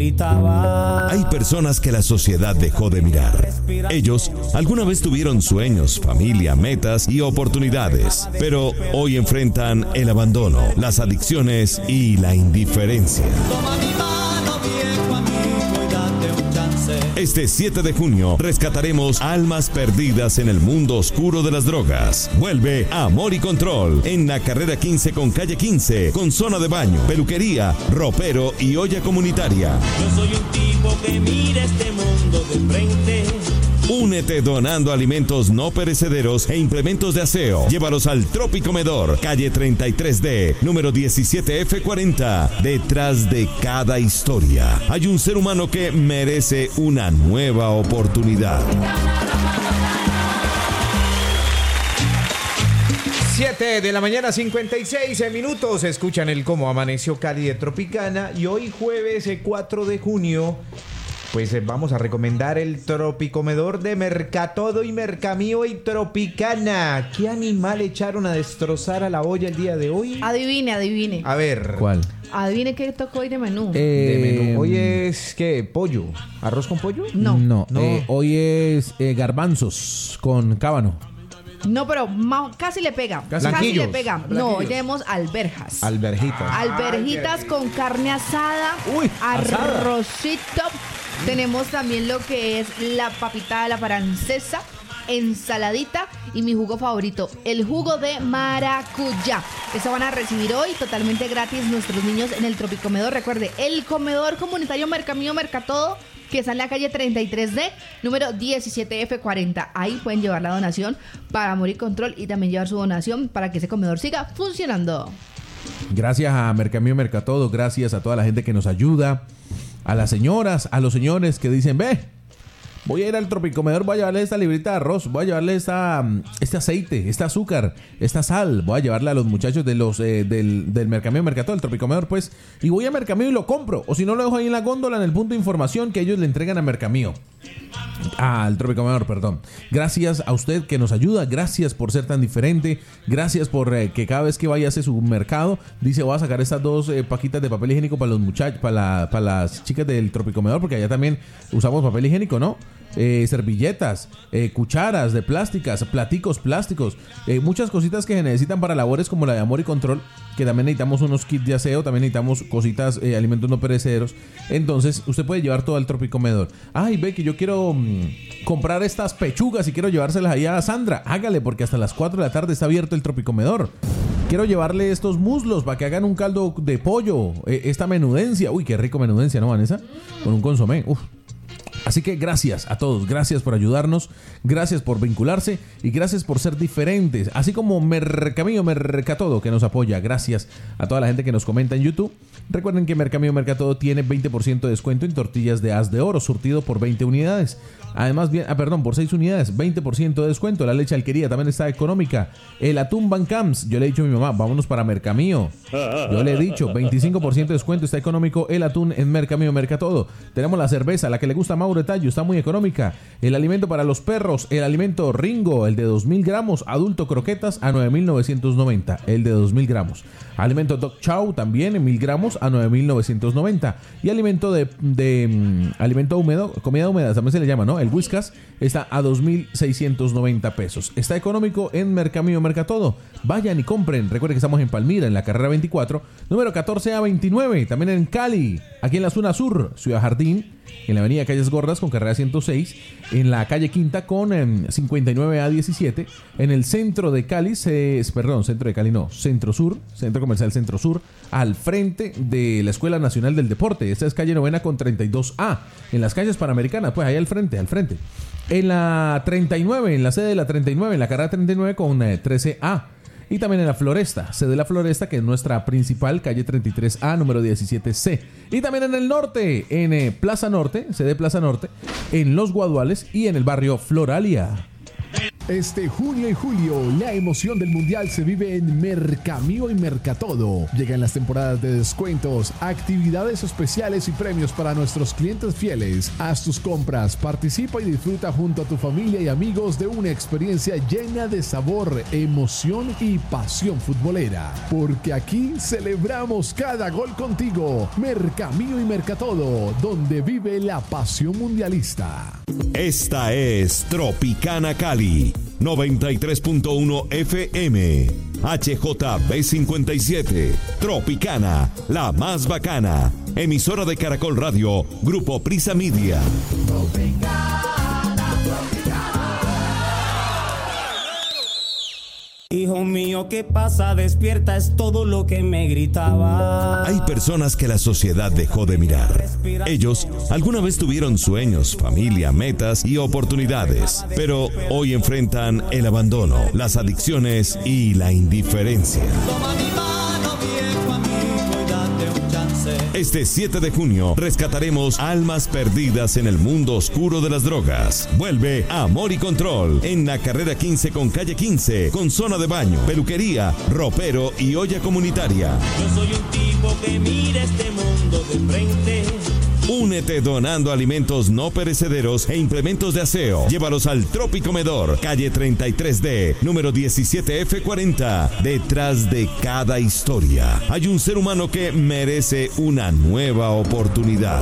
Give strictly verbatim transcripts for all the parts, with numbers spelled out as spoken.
gritaba. Hay personas que la sociedad dejó de mirar. Ellos alguna vez tuvieron sueños, familia, metas y oportunidades, pero hoy enfrentan el abandono, las adicciones y la indiferencia. Toma mi mano, viejo amigo, y date un chance. Este siete de junio rescataremos almas perdidas en el mundo oscuro de las drogas. Vuelve Amor y Control en la carrera quince con calle quince, con zona de baño, peluquería, ropero y olla comunitaria. Yo soy un tipo que mira este mundo de frente. Únete donando alimentos no perecederos e implementos de aseo. Llévalos al Tropicomedor, calle treinta y tres D, número diecisiete F cuarenta. Detrás de cada historia hay un ser humano que merece una nueva oportunidad. siete de la mañana, cincuenta y seis minutos. Escuchan el Cómo Amaneció Cali de Tropicana. Y hoy jueves cuatro de junio, pues eh, vamos a recomendar el Tropicomedor de Mercatodo y Mercamío y Tropicana. ¿Qué animal echaron a destrozar a la olla el día de hoy? Adivine, adivine. A ver. ¿Cuál? Adivine qué tocó hoy de menú. De Eh, menú. Hoy es, ¿qué? ¿Pollo? ¿Arroz con pollo? No. No, No. eh, hoy es eh, garbanzos con cábano. No, pero ma- casi le pega. Casi. Casi Blanquillos. le pega. No, Blanquillos. hoy tenemos alberjas. Alberjitas. Alberjitas con carne asada, Uy, asada. arrocito. Tenemos también lo que es la papita a la francesa, ensaladita y mi jugo favorito, el jugo de maracuyá. Eso van a recibir hoy totalmente gratis nuestros niños en el Tropicomedor. Recuerde, el comedor comunitario Mercamío Mercatodo, que está en la calle treinta y tres D, número diecisiete F cuarenta. Ahí pueden llevar la donación para Amor y Control y también llevar su donación para que ese comedor siga funcionando. Gracias a Mercamío Mercatodo, gracias a toda la gente que nos ayuda, a las señoras, a los señores que dicen, ve, voy a ir al Tropicomedor, voy a llevarle esta librita de arroz, voy a llevarle esta, este aceite, este azúcar, esta sal, voy a llevarle a los muchachos de los eh, del, del Mercamío Mercatodo, del Tropicomedor, pues, y voy a Mercamío y lo compro, o si no lo dejo ahí en la góndola, en el punto de información que ellos le entregan a Mercamío. Al Tropicomedor, perdón. Gracias a usted que nos ayuda, gracias por ser tan diferente, gracias por eh, que cada vez que vaya a ese supermercado dice voy a sacar estas dos eh, paquitas de papel higiénico para los muchachos, para, la, para las chicas del Tropicomedor, porque allá también usamos papel higiénico, ¿no? Eh, servilletas, eh, cucharas de plásticas, platicos plásticos, eh, muchas cositas que se necesitan para labores como la de Amor y Control, que también necesitamos unos kits de aseo, también necesitamos cositas, eh, alimentos no perecederos. Entonces usted puede llevar todo al Tropicomedor. Ay, ve que yo quiero mmm, comprar estas pechugas y quiero llevárselas ahí a Sandra. Hágale, porque hasta las cuatro de la tarde está abierto el Tropicomedor. Quiero llevarle estos muslos para que hagan un caldo de pollo, eh, esta menudencia. Uy, qué rico menudencia, ¿no, Vanessa? Con un consomé. Uf. Así que gracias a todos, gracias por ayudarnos, gracias por vincularse y gracias por ser diferentes. Así como Mercamío Mercatodo, que nos apoya, gracias a toda la gente que nos comenta en YouTube. Recuerden que Mercamío Mercatodo tiene veinte por ciento de descuento en tortillas de haz de oro, surtido por veinte unidades. Además, bien, ah, perdón, por seis unidades, veinte por ciento de descuento. La leche alquería también está económica. El atún Bancams, yo le he dicho a mi mamá, vámonos para Mercamío. Yo le he dicho, veinticinco por ciento de descuento, está económico el atún en Mercamío Mercatodo. Tenemos la cerveza, la que le gusta a Mauro Tallo, está muy económica. El alimento para los perros, el alimento Ringo, el de dos mil gramos, adulto croquetas a nueve mil novecientos noventa, el de dos mil gramos. Alimento Dog Chow también en mil gramos a nueve mil novecientos noventa. Y alimento de, de um, alimento húmedo, comida húmeda también se le llama, ¿no? El Whiskas está a dos mil seiscientos noventa pesos. Está económico en Mercamío Mercatodo. Vayan y compren. Recuerden que estamos en Palmira, en la carrera veinticuatro, número catorce a veintinueve. También en Cali, aquí en la zona sur, Ciudad Jardín, en la avenida Calles Gordas con carrera ciento seis, en la calle Quinta con eh, cincuenta y nueve a diecisiete, en el centro de Cali, se, perdón, centro de Cali no, centro sur, centro comercial centro sur, al frente de la Escuela Nacional del Deporte. Esta es calle Novena con treinta y dos A, en las calles Panamericanas, pues ahí al frente, al frente. En la treinta y nueve, en la sede de la treinta y nueve, en la carrera treinta y nueve con eh, trece A. Y también en la Floresta, sede de la Floresta, que es nuestra principal, calle treinta y tres A, número diecisiete C. Y también en el norte, en eh, Plaza Norte, sede de Plaza Norte, en Los Guaduales y en el barrio Floralia. Este junio y julio, la emoción del mundial se vive en Mercamío y Mercatodo. Llegan las temporadas de descuentos, actividades especiales y premios para nuestros clientes fieles. Haz tus compras, participa y disfruta junto a tu familia y amigos de una experiencia llena de sabor, emoción y pasión futbolera. Porque aquí celebramos cada gol contigo. Mercamío y Mercatodo, donde vive la pasión mundialista. Esta es Tropicana Cali, noventa y tres punto uno F M, H J B cincuenta y siete, Tropicana, la más bacana, emisora de Caracol Radio, Grupo Prisa Media. Hijo mío, ¿qué pasa? Despierta, es todo lo que me gritaba. Hay personas que la sociedad dejó de mirar. Ellos alguna vez tuvieron sueños, familia, metas y oportunidades, pero hoy enfrentan el abandono, las adicciones y la indiferencia. Toma mi mano, viejo amigo, y date un chance. Este siete de junio rescataremos almas perdidas en el mundo oscuro de las drogas. Vuelve Amor y Control en la carrera quince con calle quince, con zona de baño, peluquería, ropero y olla comunitaria. Yo soy un tipo que mira este mundo de frente. Únete donando alimentos no perecederos e implementos de aseo. Llévalos al Tropicomedor, calle treinta y tres D, número diecisiete F cuarenta. Detrás de cada historia hay un ser humano que merece una nueva oportunidad.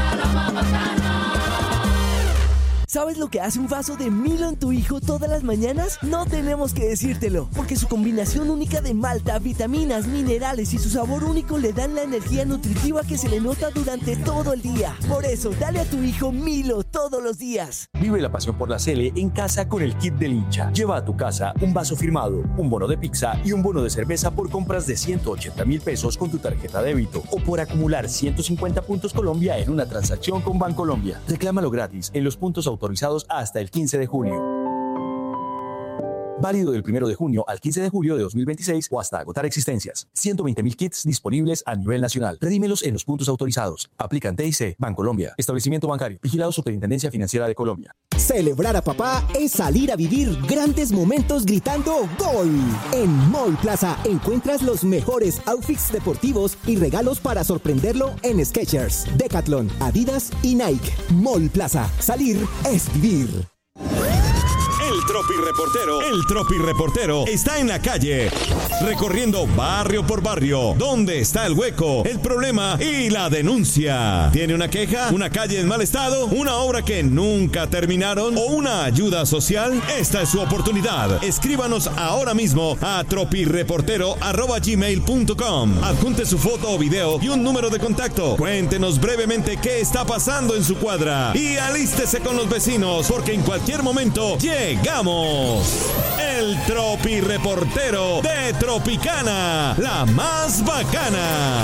¿Sabes lo que hace un vaso de Milo en tu hijo todas las mañanas? No tenemos que decírtelo, porque su combinación única de malta, vitaminas, minerales y su sabor único le dan la energía nutritiva que se le nota durante todo el día. Por eso, dale a tu hijo Milo todos los días. Vive la pasión por la Cele en casa con el kit del hincha. Lleva a tu casa un vaso firmado, un bono de pizza y un bono de cerveza por compras de ciento ochenta mil pesos con tu tarjeta débito o por acumular ciento cincuenta puntos Colombia en una transacción con Bancolombia. Reclámalo gratis en los puntos autorizados hasta el quince de julio. Válido del primero de junio al quince de julio de dos mil veintiséis o hasta agotar existencias. ciento veinte mil kits disponibles a nivel nacional. Redímelos en los puntos autorizados. Aplican T I C, Bancolombia, Establecimiento Bancario, vigilado Superintendencia Financiera de Colombia. Celebrar a papá es salir a vivir grandes momentos gritando ¡Gol! En Mall Plaza encuentras los mejores outfits deportivos y regalos para sorprenderlo en Skechers, Decathlon, Adidas y Nike. Mall Plaza. Salir es vivir. El Tropi Reportero, el Tropi Reportero está en la calle, recorriendo barrio por barrio, donde está el hueco, el problema y la denuncia. ¿Tiene una queja? ¿Una calle en mal estado? ¿Una obra que nunca terminaron? ¿O una ayuda social? Esta es su oportunidad. Escríbanos ahora mismo a tropireportero arroba gmail punto com. Adjunte su foto o video y un número de contacto. Cuéntenos brevemente qué está pasando en su cuadra y alístese con los vecinos, porque en cualquier momento llega Llegamos, el Tropi Reportero de Tropicana, la más bacana.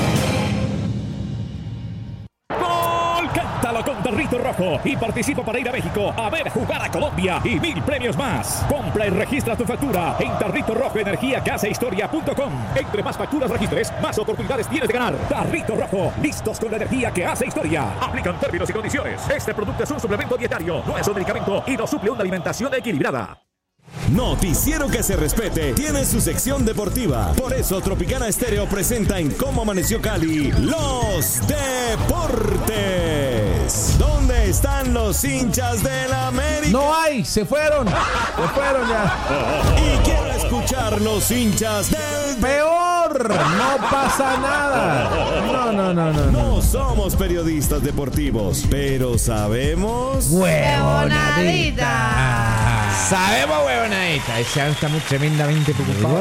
¡Gol! Cántalo con Tarrito Rojo y participa para ir a México a ver jugar a Colombia y mil premios más. Compra y registra tu factura en Tarrito Rojo Energía Casa Historia punto com. Entre más facturas registres, más oportunidades tienes de ganar. Tarrito Rojo, listos con la energía que hace historia. Aplican términos y condiciones. Este producto es un suplemento dietario, no es un medicamento y no suple una alimentación equilibrada. Noticiero que se respete tiene su sección deportiva. Por eso Tropicana Estéreo presenta en Cómo Amaneció Cali los deportes. ¿Dónde están los hinchas del América? No hay, se fueron. Se fueron ya. Y quiero escuchar los hinchas del peor. No pasa nada. No, no, no, no. No somos periodistas deportivos, pero sabemos huevonadita. Sabemos huevonadita. Ese está muy tremendamente preocupado.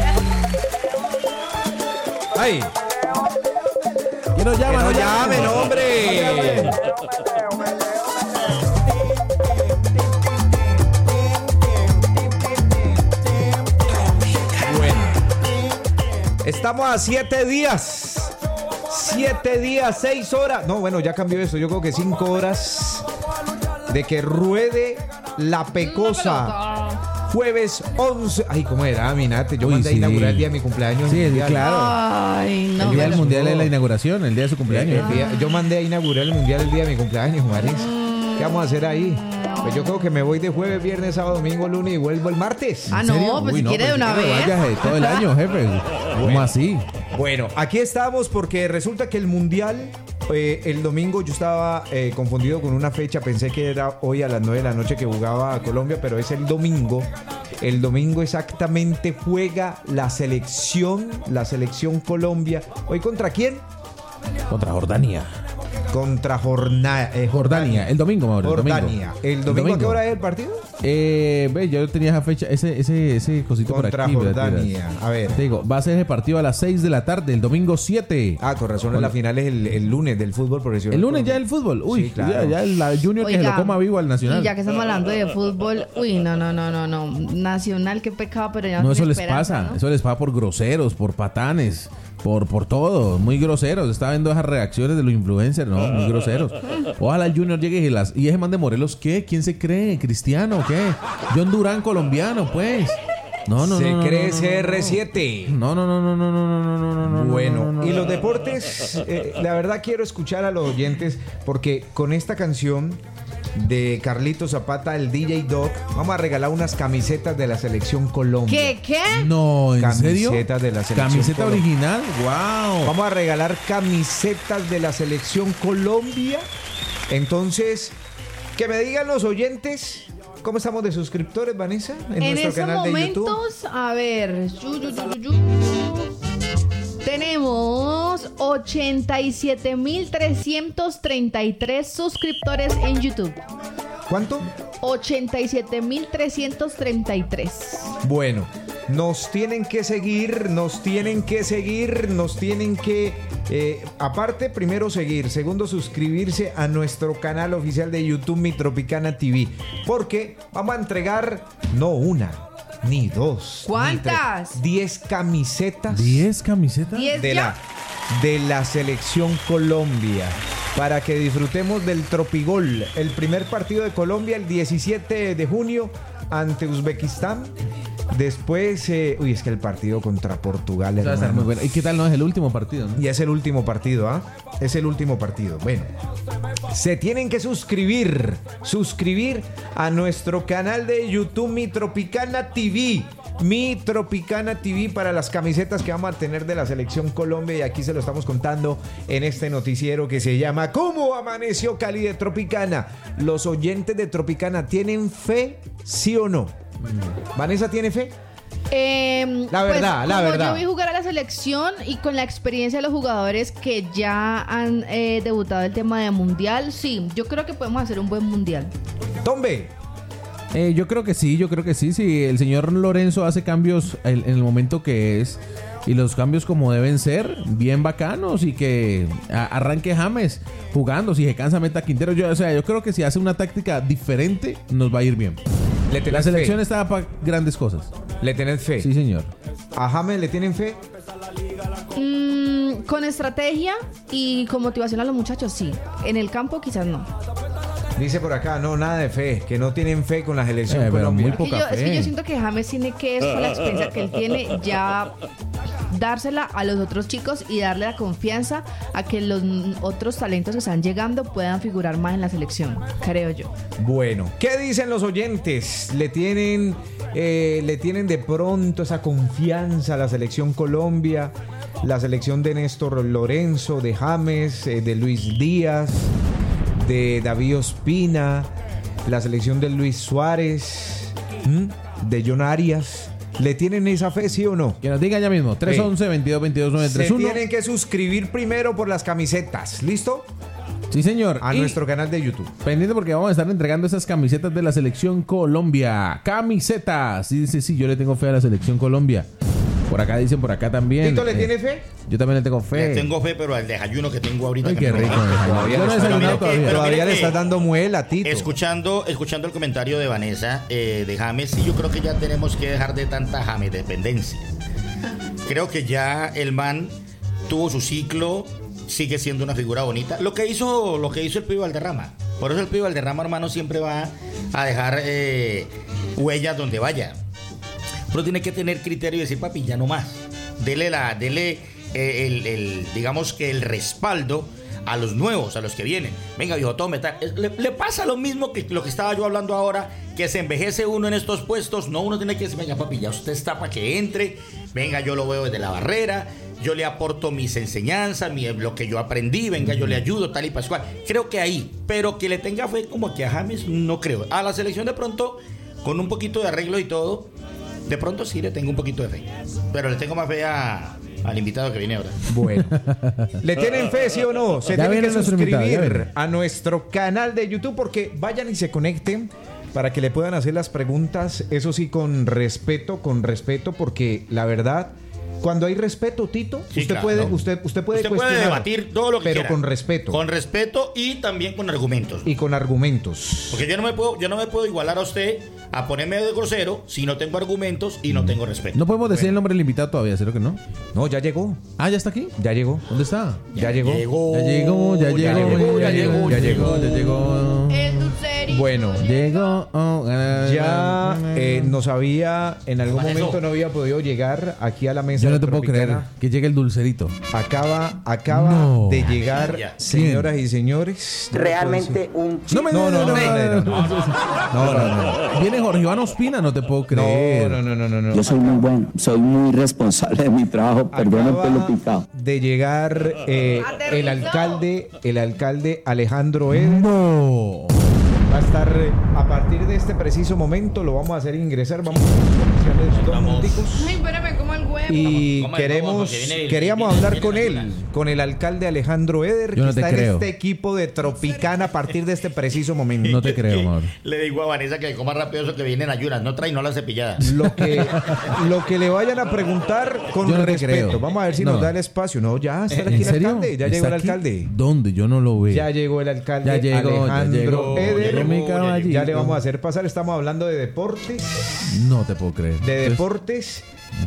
¡Ay! Que nos llamen, que nos llamen, hombre. Bueno, estamos a siete días. Siete días, seis horas. No, bueno, ya cambió eso. Yo creo que cinco horas de que ruede La Pecosa. Jueves once. Ay, ¿cómo era, Minate? Yo Uy, mandé sí. a inaugurar el día de mi cumpleaños. Sí, mundial. claro. Ay, no. El día del mundial es la inauguración, el día de su cumpleaños. El día- yo mandé a inaugurar el mundial el día de mi cumpleaños, Maris. ¿Qué vamos a hacer ahí? Pues yo creo que me voy de jueves, viernes, sábado, domingo, lunes y vuelvo el martes. Ah, no, pues Uy, si no, quiere de pues una si quiere, vez. váyase todo el año, jefe. ¿Cómo así? Bueno, aquí estamos porque resulta que el Mundial, eh, el domingo yo estaba eh, confundido con una fecha, pensé que era hoy a las nueve de la noche que jugaba Colombia, pero es el domingo. El domingo exactamente juega la selección, la selección Colombia. ¿Hoy contra quién? Contra Jordania. Contra Jorna- eh, Jordania, el domingo, Mauro. El Jordania. domingo. ¿El domingo a qué hora es el partido? Eh, ve, yo tenía esa fecha, ese, ese, ese cosito Contra por aquí. Jordania. A ver. Te digo, va a ser ese partido a las seis de la tarde, el domingo siete. Ah, con razón, la final es el, el lunes del fútbol profesional. El lunes ya el fútbol. Uy, Sí, claro. ya, ya el la Junior que se Oiga, lo coma vivo al Nacional. Y ya que estamos hablando de fútbol, uy, no, no, no, no, no. Nacional, qué pecado, pero ya no No, eso tiene les esperanza, pasa. ¿no? Eso les pasa por groseros, por patanes, por, por todo. Muy groseros. Estaba viendo esas reacciones de los influencers, ¿no? Muy groseros. Ojalá el Junior llegue y las. ¿Y ese man de Morelos qué? ¿Quién se cree? ¿Cristiano o qué? John Durán, colombiano, pues. No, no, Se no. no, cree no, no, C R siete. No, no, no, no, no, no, no, no, no, no. Bueno, no, no, y no. los deportes, eh, la verdad quiero escuchar a los oyentes porque con esta canción de Carlito Zapata, el D J Dog, vamos a regalar unas camisetas de la selección Colombia. ¿Qué? ¿Qué? No, ¿en serio? Camisetas de la selección ¿Camiseta Colombia. original? ¡Wow! Vamos a regalar camisetas de la selección Colombia. Entonces, que me digan los oyentes cómo estamos de suscriptores, Vanessa, en, En nuestro esos canal de YouTube. momentos, a ver, yu, yu, yu, yu, yu. Tenemos ochenta y siete mil trescientos treinta y tres suscriptores en YouTube. ¿Cuánto? ochenta y siete mil trescientos treinta y tres. Bueno, nos tienen que seguir, nos tienen que seguir, nos tienen que, eh, aparte, primero seguir, segundo suscribirse a nuestro canal oficial de YouTube, Mi Tropicana T V, porque vamos a entregar, no una, ni dos. ¿Cuántas? Ni tres, diez camisetas. ¿diez camisetas? ¿diez de ya? la, de la selección Colombia para que disfrutemos del Tropigol, el primer partido de Colombia el diecisiete de junio ante Uzbekistán. Después, eh, uy, es que el partido contra Portugal, Va a estar hermano. muy bueno. ¿Y qué tal no es el último partido, no? Y es el último partido, ¿ah? Es el último partido. Bueno, se tienen que suscribir, suscribir a nuestro canal de YouTube, Mi Tropicana T V. Mi Tropicana T V para las camisetas que vamos a tener de la selección Colombia. Y aquí se lo estamos contando en este noticiero que se llama ¿Cómo amaneció Cali de Tropicana? Los oyentes de Tropicana, ¿tienen fe, sí o no? ¿Vanessa tiene fe? Eh, La verdad, pues, la como verdad. yo vi jugar a la selección y con la experiencia de los jugadores que ya han eh, debutado el tema de mundial, sí, yo creo que podemos hacer un buen mundial. Tombe. Eh, yo creo que sí, yo creo que sí. Si el señor Lorenzo hace cambios en, en el momento que es y los cambios como deben ser, bien bacanos y que a- arranque James jugando. Si se cansa, meta Quintero. Yo, o sea, yo creo que si hace una táctica diferente, nos va a ir bien. ¿Le tenés La selección fe? está para grandes cosas. ¿Le tenés fe? Sí, señor. ¿A James le tienen fe? Mm, con estrategia y con motivación a los muchachos, sí. En el campo quizás no. Dice por acá, no, nada de fe, que no tienen fe con la selección Eh, pero Colombia. muy Es que, poca yo, es que fe. yo siento que James tiene que, con la experiencia que él tiene, ya dársela a los otros chicos y darle la confianza a que los otros talentos que están llegando puedan figurar más en la selección, creo yo. Bueno, ¿qué dicen los oyentes? ¿Le tienen, eh, le tienen de pronto esa confianza a la selección Colombia? La selección de Néstor Lorenzo, de James, eh, de Luis Díaz, de David Ospina, la selección de Luis Suárez, ¿m? de John Arias. ¿Le tienen esa fe, sí o no? Que nos diga ya mismo. tres once, veintidós veintidós, nueve Se tres uno. tienen que suscribir primero por las camisetas, ¿listo? Sí, señor. A Y nuestro canal de YouTube. pendiente porque vamos a estar entregando esas camisetas de la selección Colombia. Camisetas. Sí, sí, sí, yo le tengo fe a la selección Colombia. Por acá dicen, por acá también. ¿Tito le Eh, tiene fe? Yo también le tengo fe. Le tengo fe, pero al desayuno que tengo ahorita. Ay, que qué me rico. lo- desayuno. Todavía Yo no le he está desayunado dando- todavía. pero Todavía mire le que- estás dando muela, Tito. Escuchando, escuchando el comentario de Vanessa, eh, de James, sí, yo creo que ya tenemos que dejar de tanta James dependencia. Creo que ya el man tuvo su ciclo, sigue siendo una figura bonita. Lo que hizo, lo que hizo el Pibe Valderrama. Por eso el Pibe Valderrama, hermano, siempre va a dejar eh, huellas donde vaya. Pero tiene que tener criterio y decir, papi, ya no más. Dele la, dele eh, el, el, digamos que el respaldo a los nuevos, a los que vienen. Venga, viejo, tome tal. Le, le pasa lo mismo que lo que estaba yo hablando ahora, que se envejece uno en estos puestos. No, uno tiene que decir, venga, papi, ya usted está para que entre. Venga, yo lo veo desde la barrera. Yo le aporto mis enseñanzas, mi, lo que yo aprendí. Venga, yo le ayudo, tal y pascual. Creo que ahí, pero que le tenga fe como que a James, no creo. A la selección de pronto, con un poquito de arreglo y todo, de pronto sí le tengo un poquito de fe. Pero le tengo más fe a... al invitado que viene ahora. Bueno. ¿Le tienen fe, sí o no? Se Ya tienen viene que nuestro suscribir invitado, a nuestro canal de YouTube porque vayan y se conecten para que le puedan hacer las preguntas, eso sí, con respeto, con respeto, porque la verdad, cuando hay respeto, Tito, Sí, usted, claro. puede, usted, usted puede Usted puede cuestionar, debatir todo lo que pero quiera. con respeto. Con respeto y también con argumentos. Y con argumentos. Porque yo no me puedo, yo no me puedo igualar a usted a ponerme de grosero si no tengo argumentos y no tengo respeto. No podemos decir el nombre del invitado todavía, ¿cierto que no? No, ya llegó. Ah, ¿ya está aquí? Ya llegó. ¿Dónde está? Ya, llegó. Llegó. Ya llegó, ya llegó, ya llegó, ya llegó, ya llegó, ya llegó. El dulcerito. Bueno, Llegó. oh, ah, ya ah, eh, nos había, en algún Manejo. momento no había podido llegar aquí a la mesa. Yo no de te puedo creer Tropicana. que llegue el dulcerito. Acaba, acaba No. de llegar, Ya. señoras y señores. Realmente un No me No, no, no, no, no, no, no, no, no, no. Viene Jorge Iván Ospina, no te puedo creer. No, no, no, no, no. Yo soy muy bueno, soy muy responsable de mi trabajo, perdón el pelo Acaba picado. de llegar eh, el alcalde, el alcalde Alejandro Eder. No. Va a estar eh, a partir de este preciso momento, lo vamos a hacer ingresar. Vamos a hacer comerciales dos Vamos. minuticos. Ay, espérame, como el huevo. Y Coma el queremos, huevo, porque viene- queríamos viene- hablar viene con las él, dudas. con el alcalde Alejandro Eder, Yo que no te está en creo. este equipo de Tropicana a partir de este preciso momento. No te creo, Mauro. Le digo a Vanessa que coma rápido eso que viene en ayunas. No trae, no la cepillada. Lo que, lo que le vayan a preguntar con Yo no te respeto. creo. Vamos a ver si No. nos da el espacio. No, ya está ¿En aquí el serio? alcalde. Ya ¿Está llegó el aquí? alcalde. ¿Dónde? Yo no lo veo. Ya llegó el alcalde Ya llegó, ya Alejandro llegó, Eder. llegó mi Ya caballito. le vamos a hacer pasar. Estamos hablando de deportes. No te puedo creer. De Entonces, deportes.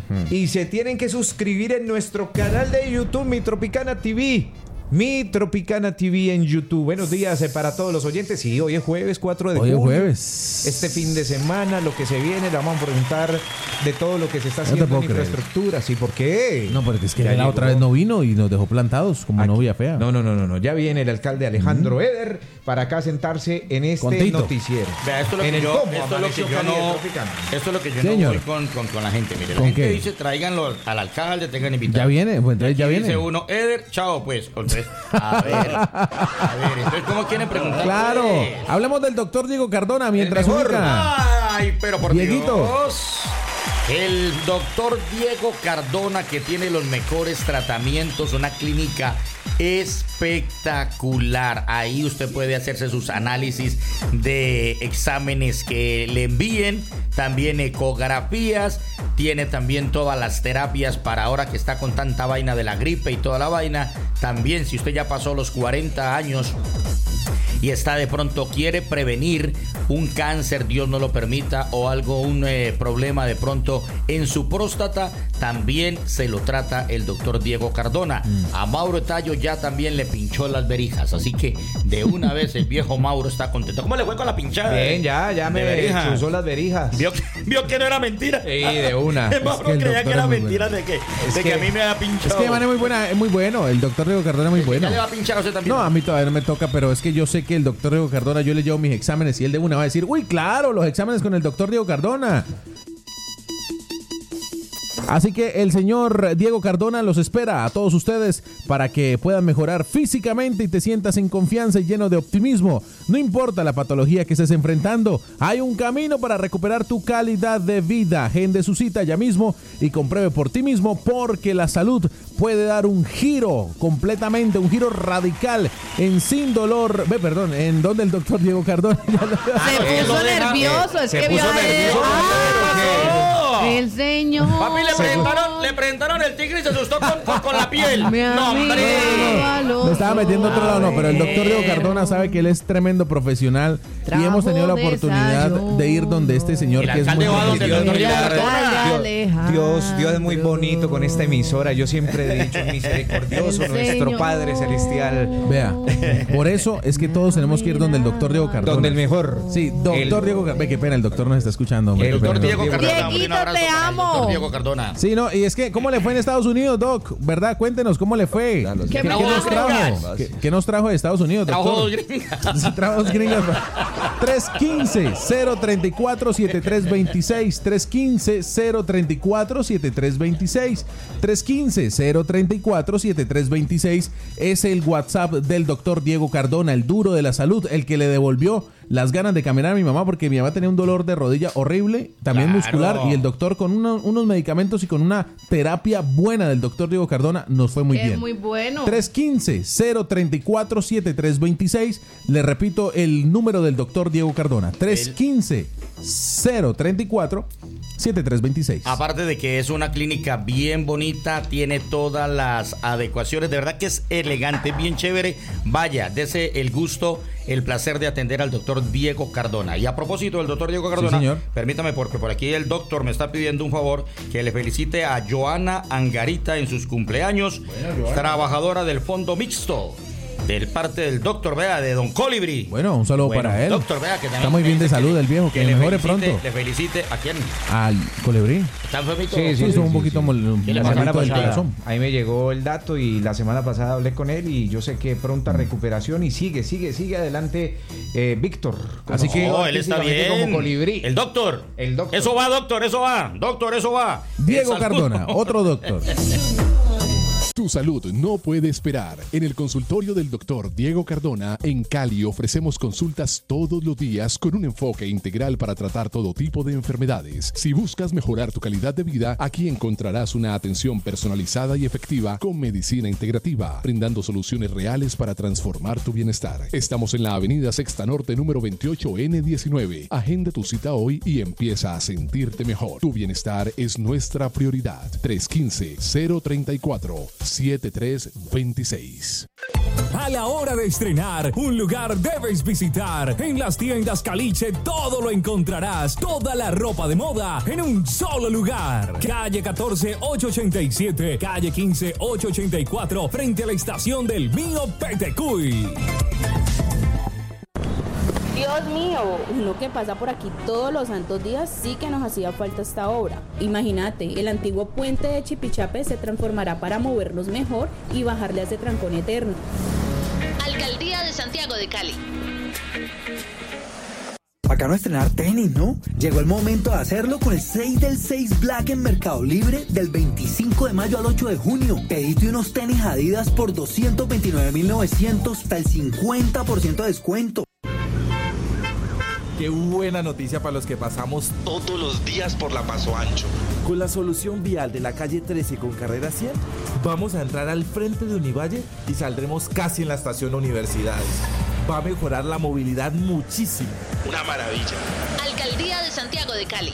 Y se tienen que suscribir en nuestro canal de YouTube, Mi Tropicana T V. Mi Tropicana T V en YouTube. Buenos días eh, para todos los oyentes. Sí, hoy es jueves cuatro de Hoy es junio. jueves. Este fin de semana, lo que se viene, le vamos a preguntar de todo lo que se está No te haciendo puedo en creer. infraestructura. ¿Sí? ¿Por qué? No, porque es que Ya la llegó. otra vez no vino y nos dejó plantados como Aquí. novia fea. No, no, no, no, no. Ya viene el alcalde Alejandro Eder para acá sentarse en Con este Tito. noticiero. Vea, esto es lo en que el yo, cómo esto es lo que amaneció yo Cali no, de Tropicana. esto es lo que yo Señor. no voy con, con, con la gente. Mire, la ¿Con gente qué? dice tráiganlo al alcalde, tengan invitados. Ya viene, pues entonces Y ya aquí viene. Dice uno, Eder, chao, pues. Entonces, a ver, a ver, entonces, ¿cómo quieren preguntar? Claro. Pues? Hablemos del doctor Diego Cardona mientras mejor. ubica. Ay, pero por Dieguito. Dios. El doctor Diego Cardona, que tiene los mejores tratamientos, una clínica espectacular. Ahí usted puede hacerse sus análisis de exámenes que le envíen, también ecografías, tiene también todas las terapias para ahora que está con tanta vaina de la gripe y toda la vaina. También si usted ya pasó los cuarenta años y está de pronto, quiere prevenir un cáncer, Dios no lo permita, o algo, un eh, problema de pronto en su próstata, también se lo trata el doctor Diego Cardona. Mm. A Mauro Tallo ya también le pinchó las verijas, así que de una vez el viejo Mauro está contento. ¿Cómo le fue con la pinchada? Bien, ya, ya me verijas? chuzó las verijas. ¿Vio, vio que no era mentira? Sí, de una. Mauro que el creía doctor que era es muy mentira bueno. de que, Es de que, que- a mí me había pinchado. Es que man, es muy buena, es muy bueno. El doctor Diego Cardona es muy bueno. ¿Ya le va a pinchar a usted también? No, a mí todavía no me toca, pero es que yo sé que el doctor Diego Cardona, yo le llevo mis exámenes y él de una va a decir, uy, claro, los exámenes con el doctor Diego Cardona. Así que el señor Diego Cardona los espera a todos ustedes para que puedan mejorar físicamente y te sientas en confianza y lleno de optimismo. No importa la patología que estés enfrentando, hay un camino para recuperar tu calidad de vida. Agende su cita ya mismo y compruebe por ti mismo, porque la salud puede dar un giro completamente, un giro radical en sin dolor. Ve, perdón, en donde el doctor Diego Cardona. Se puso nervioso, es se que puso vio a él. nervioso. Ah, el señor. Papi, le presentaron, le presentaron el tigre y se asustó con, con, con la piel. Mi No, amigo hombre. Alonso. Me estaba metiendo a otro lado, no, pero el doctor Diego ver. Cardona sabe que él es tremendo profesional y hemos tenido la oportunidad de ir donde este señor El que es muy alcalde va donde el profesional. doctor Diego Cardona. Dios, Dios, Dios es muy bonito con esta emisora. Yo siempre he dicho, misericordioso El nuestro Señor. Padre Celestial. Vea, por eso es que todos tenemos que ir donde el doctor Diego Cardona. Donde el mejor. Sí, doctor El- Diego Cardona. Ve, qué pena, el doctor nos está escuchando. hombre, El qué Doctor pena. Diego Cardona, Dieguito, un abrazo te para el amo. doctor Diego Cardona. Sí, no, y es que, ¿cómo le fue en Estados Unidos, Doc? ¿Verdad? Cuéntenos, ¿cómo le fue? ¿Qué ¿Qué, me nos trajo? trajo? ¿Qué, qué nos trajo de Estados Unidos, Trajo doctor? dos gringas. Sí, trajo dos gringas. tres uno cinco, cero tres cuatro, siete tres dos seis. tres uno cinco, cero tres cuatro, siete tres dos seis. tres uno cinco, cero tres cuatro, siete tres dos seis es el WhatsApp del doctor Diego Cardona, el duro de la salud, el que le devolvió las ganas de caminar a mi mamá porque mi mamá tenía un dolor de rodilla horrible, también Claro. muscular, y el doctor con uno- unos medicamentos y con una terapia buena del doctor Diego Cardona nos fue muy Es bien. muy bueno. tres uno cinco, cero tres cuatro, siete tres dos seis. Le repito el número del doctor Diego Cardona. tres uno cinco, cero tres cuatro, siete tres dos seis. Aparte de que es una clínica bien bonita, tiene todas las adecuaciones, de verdad que es elegante, bien chévere. Vaya, dese el gusto, el placer de atender al doctor Diego Cardona. Y a propósito del doctor Diego Cardona, Sí, señor. permítame, porque por aquí el doctor me está pidiendo un favor, que le felicite a Joana Angarita en sus cumpleaños, trabajadora del Fondo Mixto, del parte del doctor, vea, de Don Colibri. Bueno, un saludo Bueno, para él. doctor, vea, que también Está muy me bien de dice salud el viejo, que le mejore felicite- pronto. Le felicite a quién. Al colibrí. ¿Está enfermito? Sí, sí, Sí, estuvo un poquito mol- Y la malito semana del pasada, corazón. ahí me llegó el dato y la semana pasada hablé con él y yo sé que pronta recuperación y sigue, sigue, sigue adelante eh, Víctor. Así que- No, él está artísticamente bien. Como colibrí. El doctor. El doctor. Eso va, doctor, eso va. Doctor, eso va. Diego El salud. Cardona, otro doctor. Tu salud no puede esperar. En el consultorio del doctor Diego Cardona, en Cali, ofrecemos consultas todos los días con un enfoque integral para tratar todo tipo de enfermedades. Si buscas mejorar tu calidad de vida, aquí encontrarás una atención personalizada y efectiva con medicina integrativa, brindando soluciones reales para transformar tu bienestar. Estamos en la avenida Sexta Norte, número veintiocho N diecinueve. Agenda tu cita hoy y empieza a sentirte mejor. Tu bienestar es nuestra prioridad. tres uno cinco, cero tres cuatro, siete tres dos seis. A la hora de estrenar, un lugar debes visitar. En las tiendas Caliche todo lo encontrarás. Toda la ropa de moda en un solo lugar. Calle catorce, ochocientos ochenta y siete, calle quince, ochocientos ochenta y cuatro, frente a la estación del Mío Petecuy. Dios mío, uno que pasa por aquí todos los santos días sí que nos hacía falta esta obra. Imagínate, el antiguo puente de Chipichape se transformará para movernos mejor y bajarle a ese trancón eterno. Alcaldía de Santiago de Cali. Bacano estrenar tenis, ¿no? Llegó el momento de hacerlo con el seis del seis Black en Mercado Libre del veinticinco de mayo al ocho de junio. Pedite unos tenis Adidas por doscientos veintinueve mil novecientos hasta el cincuenta por ciento de descuento. Qué buena noticia para los que pasamos todos los días por la Paso Ancho. Con la solución vial de la calle trece con carrera cien, vamos a entrar al frente de Univalle y saldremos casi en la estación Universidades. Va a mejorar la movilidad muchísimo. Una maravilla. Alcaldía de Santiago de Cali.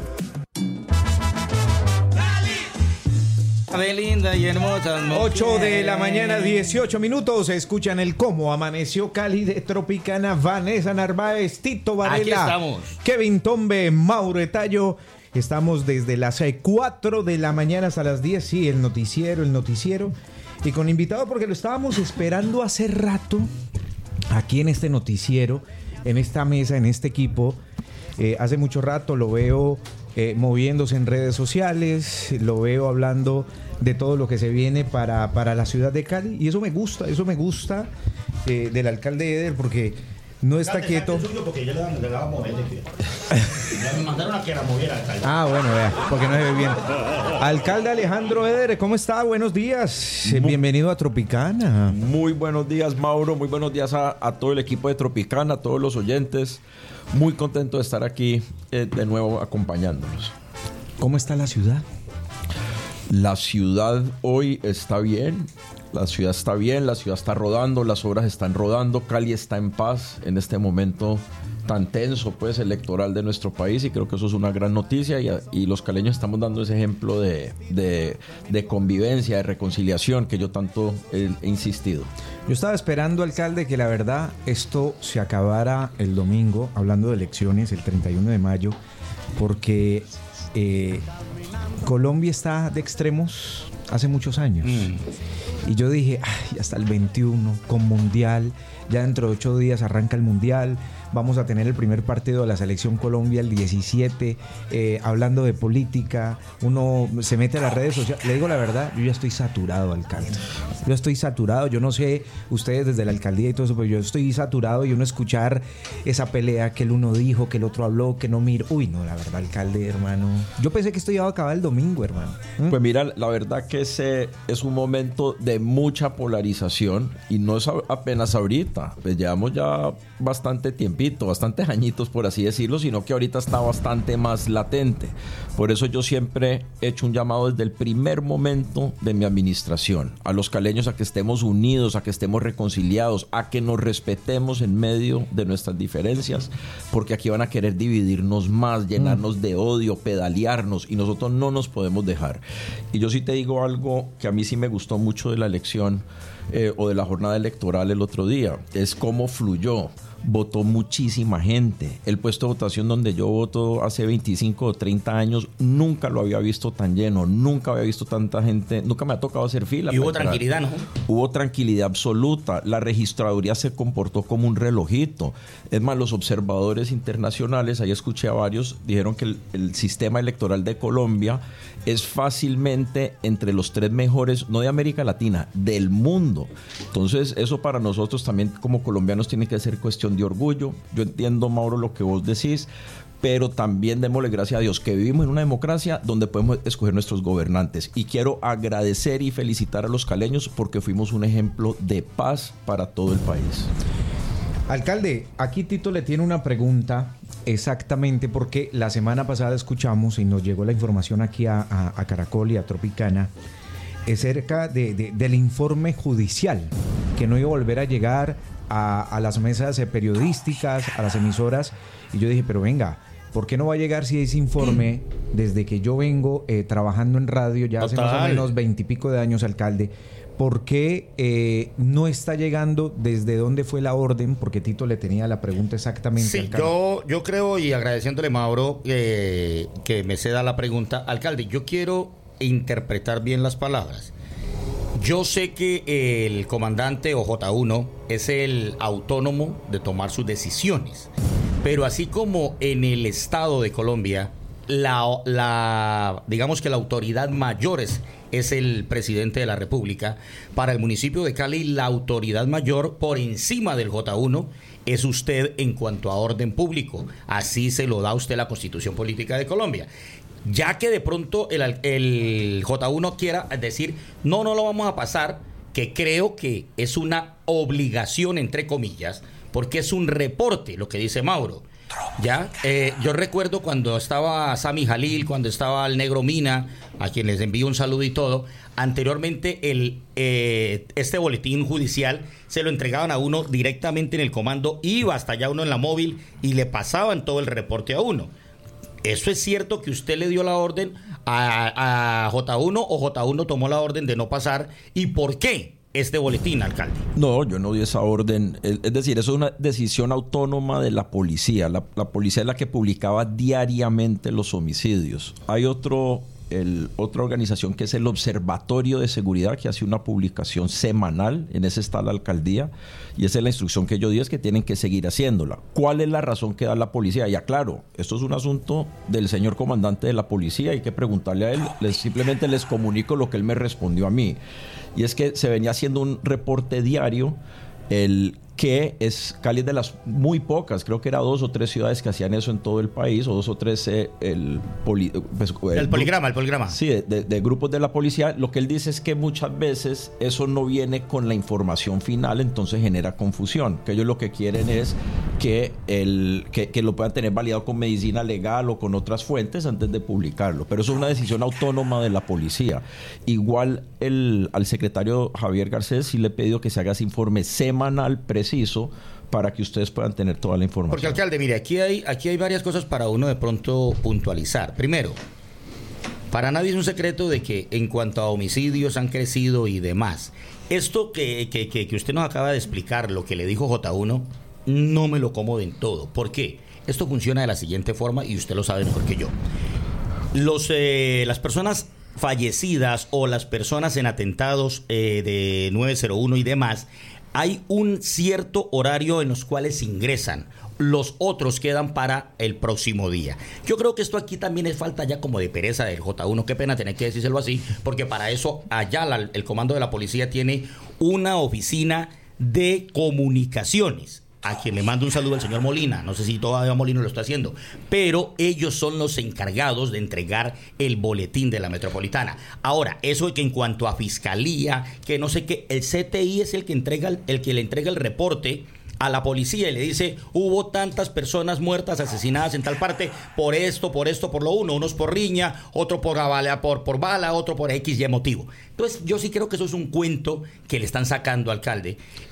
De linda y hermosa. ocho de la mañana, dieciocho minutos. Escuchan el Cómo Amaneció Cali de Tropicana. Vanessa Narváez, Tito Varela. Aquí estamos. Kevin Tombe, Mauro Etallo. Estamos desde las cuatro de la mañana hasta las diez. Sí, el noticiero, el noticiero. Y con invitado porque lo estábamos esperando hace rato. Aquí en este noticiero, en esta mesa, en este equipo. Eh, hace mucho rato lo veo eh, moviéndose en redes sociales, lo veo hablando de todo lo que se viene para, para la ciudad de Cali. Y eso me gusta, eso me gusta eh, del alcalde Eder, porque no está quieto. Porque yo le daba, le daba a mover, me mandaron a que la moviera, alcalde. Ah, bueno, vea, porque no se ve bien. Alcalde Alejandro Eder, ¿cómo está? Buenos días. Eh, Bienvenido a Tropicana. Muy buenos días, Mauro. Muy buenos días a, a todo el equipo de Tropicana, a todos los oyentes. Muy contento de estar aquí eh, de nuevo acompañándonos. ¿Cómo está la ciudad? La ciudad hoy está bien. La ciudad está bien, la ciudad está rodando, las obras están rodando, Cali está en paz en este momento tan tenso, pues, electoral de nuestro país, y creo que eso es una gran noticia, y, y los caleños estamos dando ese ejemplo de, de, de convivencia, de reconciliación que yo tanto he, he insistido. Yo estaba esperando, alcalde, que la verdad esto se acabara el domingo, hablando de elecciones, el treinta y uno de mayo, porque eh, Colombia está de extremos hace muchos años. Mm. Y yo dije, ay, hasta el veintiuno, con Mundial, ya dentro de ocho días arranca el Mundial, vamos a tener el primer partido de la Selección Colombia el diecisiete, eh, hablando de política, uno se mete a las redes sociales. Le digo la verdad, yo ya estoy saturado, alcalde. Yo estoy saturado, yo no sé ustedes desde la alcaldía y todo eso, pero yo estoy saturado y uno escuchar esa pelea que el uno dijo, que el otro habló, que no miro. Uy, no, la verdad, alcalde, hermano. Yo pensé que esto iba a acabar el domingo, hermano. ¿Mm? Pues mira, la verdad que ese es un momento de mucha polarización y no es apenas ahorita. Pues llevamos ya bastante tiempito, bastantes añitos por así decirlo, sino que ahorita está bastante más latente. Por eso yo siempre he hecho un llamado desde el primer momento de mi administración a los caleños a que estemos unidos, a que estemos reconciliados, a que nos respetemos en medio de nuestras diferencias, porque aquí van a querer dividirnos más, llenarnos de odio, pedalearnos, y nosotros no nos podemos dejar. Y yo sí te digo algo que a mí sí me gustó mucho de la elección eh, o de la jornada electoral el otro día, es cómo fluyó. Votó muchísima gente. El puesto de votación donde yo voto hace veinticinco o treinta años nunca lo había visto tan lleno, nunca había visto tanta gente, nunca me ha tocado hacer fila. Y hubo tranquilidad, ¿no? Hubo tranquilidad absoluta. La registraduría se comportó como un relojito. Es más, los observadores internacionales, ahí escuché a varios, dijeron que el, el sistema electoral de Colombia es fácilmente entre los tres mejores, no de América Latina, del mundo. Entonces, eso para nosotros también como colombianos tiene que ser cuestión de orgullo. Yo entiendo, Mauro, lo que vos decís, pero también démosle gracias a Dios que vivimos en una democracia donde podemos escoger nuestros gobernantes. Y quiero agradecer y felicitar a los caleños porque fuimos un ejemplo de paz para todo el país. Alcalde, aquí Tito le tiene una pregunta exactamente porque la semana pasada escuchamos y nos llegó la información aquí a, a, a Caracol y a Tropicana acerca de, de, del informe judicial que no iba a volver a llegar a, a las mesas periodísticas, a las emisoras, y yo dije, pero venga, ¿por qué no va a llegar si ese informe, desde que yo vengo eh, trabajando en radio ya hace más o menos veintipico de años, alcalde, ¿por qué eh, no está llegando? ¿Desde dónde fue la orden? Porque Tito le tenía la pregunta exactamente. Sí, yo, yo creo, y agradeciéndole, Mauro, eh, que me ceda la pregunta. Alcalde, yo quiero interpretar bien las palabras. Yo sé que el comandante o J uno es el autónomo de tomar sus decisiones, pero así como en el Estado de Colombia, la, la digamos que la autoridad mayor es, es el presidente de la República, para el municipio de Cali la autoridad mayor por encima del J uno es usted en cuanto a orden público. Así se lo da a usted la Constitución Política de Colombia. Ya que de pronto el, el J uno quiera decir, no, no lo vamos a pasar, que creo que es una obligación, entre comillas, porque es un reporte, lo que dice Mauro. Ya, eh, yo recuerdo cuando estaba Sami Jalil, cuando estaba el Negro Mina, a quien les envío un saludo y todo. Anteriormente, el, eh, este boletín judicial se lo entregaban a uno directamente en el comando, iba hasta allá uno en la móvil y le pasaban todo el reporte a uno. ¿Eso es cierto que usted le dio la orden a, a J uno o J uno tomó la orden de no pasar? ¿Y por qué este boletín, alcalde? No, yo no di esa orden. Es, es decir, eso es una decisión autónoma de la policía. La, la policía es la que publicaba diariamente los homicidios. Hay otro... El, otra organización que es el Observatorio de Seguridad, que hace una publicación semanal, en ese está la alcaldía, y esa es la instrucción que yo di, es que tienen que seguir haciéndola. ¿Cuál es la razón que da la policía? Ya claro, esto es un asunto del señor comandante de la policía, hay que preguntarle a él, les, simplemente les comunico lo que él me respondió a mí, y es que se venía haciendo un reporte diario, el que es Cali es de las muy pocas, creo que era dos o tres ciudades que hacían eso en todo el país, o dos o tres eh, el, poli, pues, el, el poligrama, el poligrama. Sí, de, de, de grupos de la policía. Lo que él dice es que muchas veces eso no viene con la información final, entonces genera confusión, que ellos lo que quieren es que, el, que, que lo puedan tener validado con medicina legal o con otras fuentes antes de publicarlo, pero eso es una decisión autónoma de la policía. Igual el, al secretario Javier Garcés sí le he pedido que se haga ese informe semanal preciso para que ustedes puedan tener toda la información. Porque, alcalde, mire, aquí hay, aquí hay varias cosas para uno de pronto puntualizar. Primero, para nadie es un secreto de que en cuanto a homicidios han crecido y demás. Esto que, que, que, que usted nos acaba de explicar, lo que le dijo J uno, no me lo como del todo. ¿Por qué? Esto funciona de la siguiente forma y usted lo sabe mejor que yo. Los, eh, las personas fallecidas o las personas en atentados eh, de nueve cero uno y demás, hay un cierto horario en los cuales ingresan. Los otros quedan para el próximo día. Yo creo que esto aquí también es falta ya como de pereza del J uno. Qué pena tener que decírselo así, porque para eso allá la, el comando de la policía tiene una oficina de comunicaciones, a quien le mando un saludo al señor Molina. No sé si todavía Molina lo está haciendo, pero ellos son los encargados de entregar el boletín de la metropolitana. Ahora, eso de que en cuanto a fiscalía, que no sé qué, el C T I es el que entrega el, el que le entrega el reporte a la policía y le dice, hubo tantas personas muertas, asesinadas en tal parte, por esto, por esto, por lo uno, unos por riña, otro por bala, por, por bala, otro por X y motivo. Entonces, yo sí creo que eso es un cuento que le están sacando al alcalde.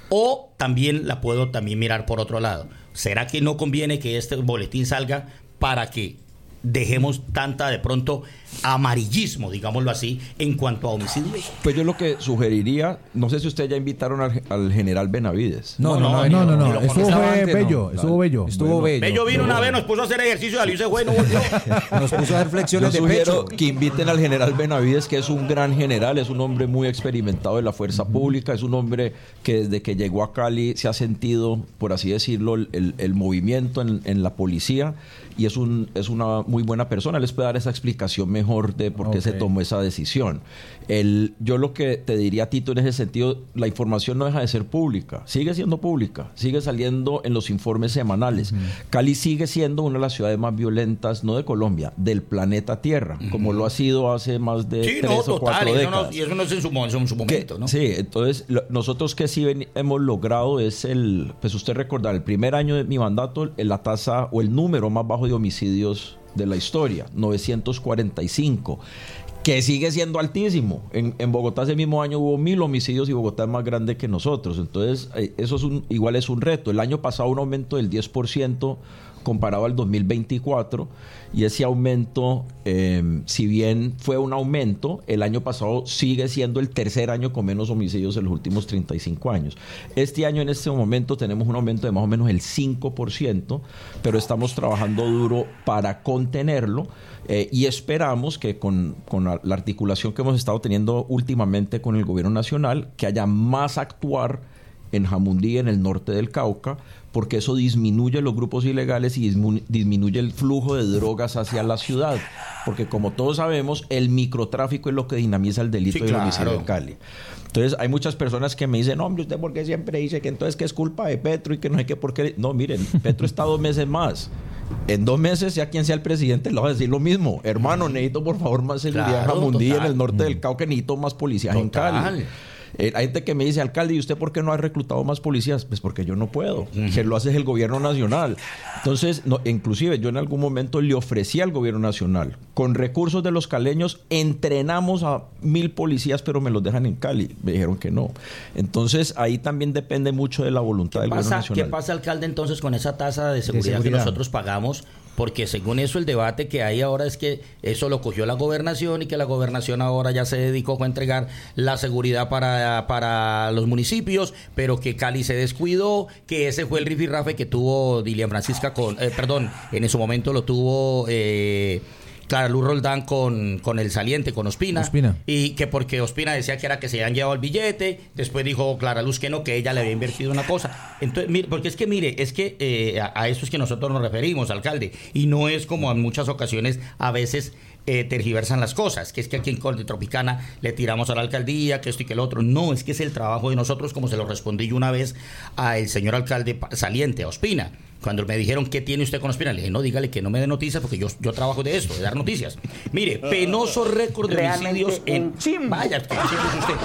O también la puedo también mirar por otro lado. ¿Será que no conviene que este boletín salga para que dejemos tanta de pronto amarillismo, digámoslo así, en cuanto a homicidios? Pues yo lo que sugeriría, no sé si ustedes ya invitaron al, al general Benavides. No, no, no, no, no, no, no. Estuvo fue bello, estuvo bello. Estuvo bello. Bello vino una vez, nos puso a hacer ejercicio, salió y se fue, no volvió. Nos puso a hacer flexiones Yo de sugiero pecho. que inviten al general Benavides, que es un gran general, es un hombre muy experimentado de la fuerza uh-huh. pública, es un hombre que desde que llegó a Cali se ha sentido, por así decirlo, el, el movimiento en, en la policía, y es un es una muy buena persona. Les puede dar esa explicación mejor de por qué okay. se tomó esa decisión. El, yo lo que te diría, Tito, en ese sentido, la información no deja de ser pública, sigue siendo pública, sigue saliendo en los informes semanales. Uh-huh. Cali sigue siendo una de las ciudades más violentas, no de Colombia, del planeta Tierra, uh-huh. como lo ha sido hace más de sí, tres no, o total, cuatro eso décadas. No, y eso no es en su, en su momento, que, ¿no? Sí, entonces lo, nosotros que sí ven, hemos logrado es el, pues usted recordará, el primer año de mi mandato, la tasa o el número más bajo de homicidios de la historia, novecientos cuarenta y cinco, que sigue siendo altísimo. En, en Bogotá ese mismo año hubo mil homicidios y Bogotá es más grande que nosotros. Entonces, eso es un, igual es un reto. El año pasado un aumento del diez por ciento comparado al dos mil veinticuatro, y ese aumento, eh, si bien fue un aumento, el año pasado sigue siendo el tercer año con menos homicidios en los últimos treinta y cinco años. Este año, en este momento, tenemos un aumento de más o menos el cinco por ciento, pero estamos trabajando duro para contenerlo, eh, y esperamos que con, con la, la articulación que hemos estado teniendo últimamente con el gobierno nacional, que haya más actuar en Jamundí, en el norte del Cauca, porque eso disminuye los grupos ilegales y disminuye el flujo de drogas hacia la ciudad. Porque como todos sabemos, el microtráfico es lo que dinamiza el delito sí, del claro. homicidio en Cali. Entonces hay muchas personas que me dicen, no, hombre, ¿usted por qué siempre dice que entonces que es culpa de Petro y que no sé qué? ¿Por qué? No, miren, Petro está dos meses más. En dos meses, sea quien sea el presidente, le va a decir lo mismo. Hermano, necesito por favor más seguridad claro, en Jamundí, total. En el norte del Cauca, necesito más policías total. En Cali. Eh, hay gente que me dice, alcalde, ¿y usted por qué no ha reclutado más policías? Pues porque yo no puedo, uh-huh. que lo hace el gobierno nacional. Entonces, no, inclusive yo en algún momento le ofrecí al gobierno nacional, con recursos de los caleños, entrenamos a mil policías, pero me los dejan en Cali. Me dijeron que no. Entonces, ahí también depende mucho de la voluntad del pasa, gobierno nacional. ¿Qué pasa, alcalde, entonces con esa tasa de seguridad, de seguridad que nosotros pagamos? Porque según eso el debate que hay ahora es que eso lo cogió la gobernación y que la gobernación ahora ya se dedicó a entregar la seguridad para, para los municipios, pero que Cali se descuidó, que ese fue el rifirrafe que tuvo Dilian Francisca con, eh, perdón, en ese momento lo tuvo eh, Clara Luz Roldán con, con el saliente, con Ospina, Ospina, y que porque Ospina decía que era que se habían llevado el billete, después dijo Clara Luz que no, que ella le había invertido una cosa. Entonces, mire, porque es que mire, es que eh, a, a eso es que nosotros nos referimos, alcalde, y no es como en muchas ocasiones a veces eh, tergiversan las cosas, que es que aquí en Corte Tropicana le tiramos a la alcaldía, que esto y que lo otro. No, es que es el trabajo de nosotros, como se lo respondí yo una vez al señor alcalde saliente, a Ospina. Cuando me dijeron, ¿qué tiene usted con Ospina? Le dije, no, dígale que no me dé noticias porque yo, yo trabajo de esto, de dar noticias. Mire, penoso récord de homicidios en... Vaya, ¿qué es usted?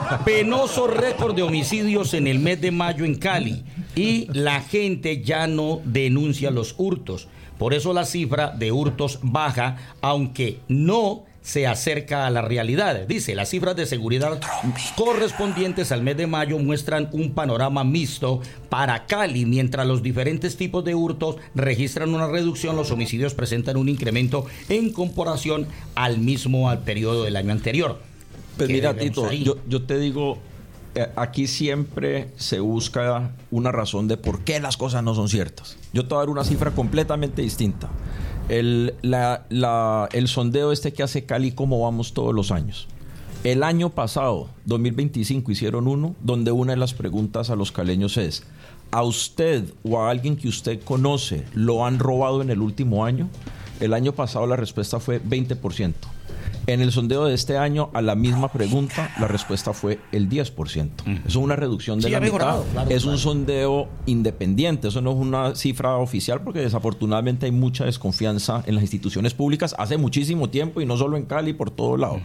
Penoso récord de homicidios en el mes de mayo en Cali. Y la gente ya no denuncia los hurtos. Por eso la cifra de hurtos baja, aunque no se acerca a la realidad. Dice, las cifras de seguridad correspondientes al mes de mayo muestran un panorama mixto para Cali. Mientras los diferentes tipos de hurtos registran una reducción, los homicidios presentan un incremento en comparación al mismo al periodo del año anterior. Pues mira, Tito, yo, yo te digo, eh, aquí siempre se busca una razón de por qué las cosas no son ciertas. Yo te voy a dar una cifra completamente distinta. El, la, la, el sondeo este que hace Cali, ¿cómo vamos todos los años? El año pasado, dos mil veinticinco, hicieron uno donde una de las preguntas a los caleños es: ¿a usted o a alguien que usted conoce lo han robado en el último año? El año pasado la respuesta fue veinte por ciento. En el sondeo de este año, a la misma pregunta, la respuesta fue el diez por ciento. Eso es una reducción de Sí, la ha mejorado, mitad. claro, es claro. un sondeo independiente, eso no es una cifra oficial, porque desafortunadamente hay mucha desconfianza en las instituciones públicas hace muchísimo tiempo, y no solo en Cali, por todo lado.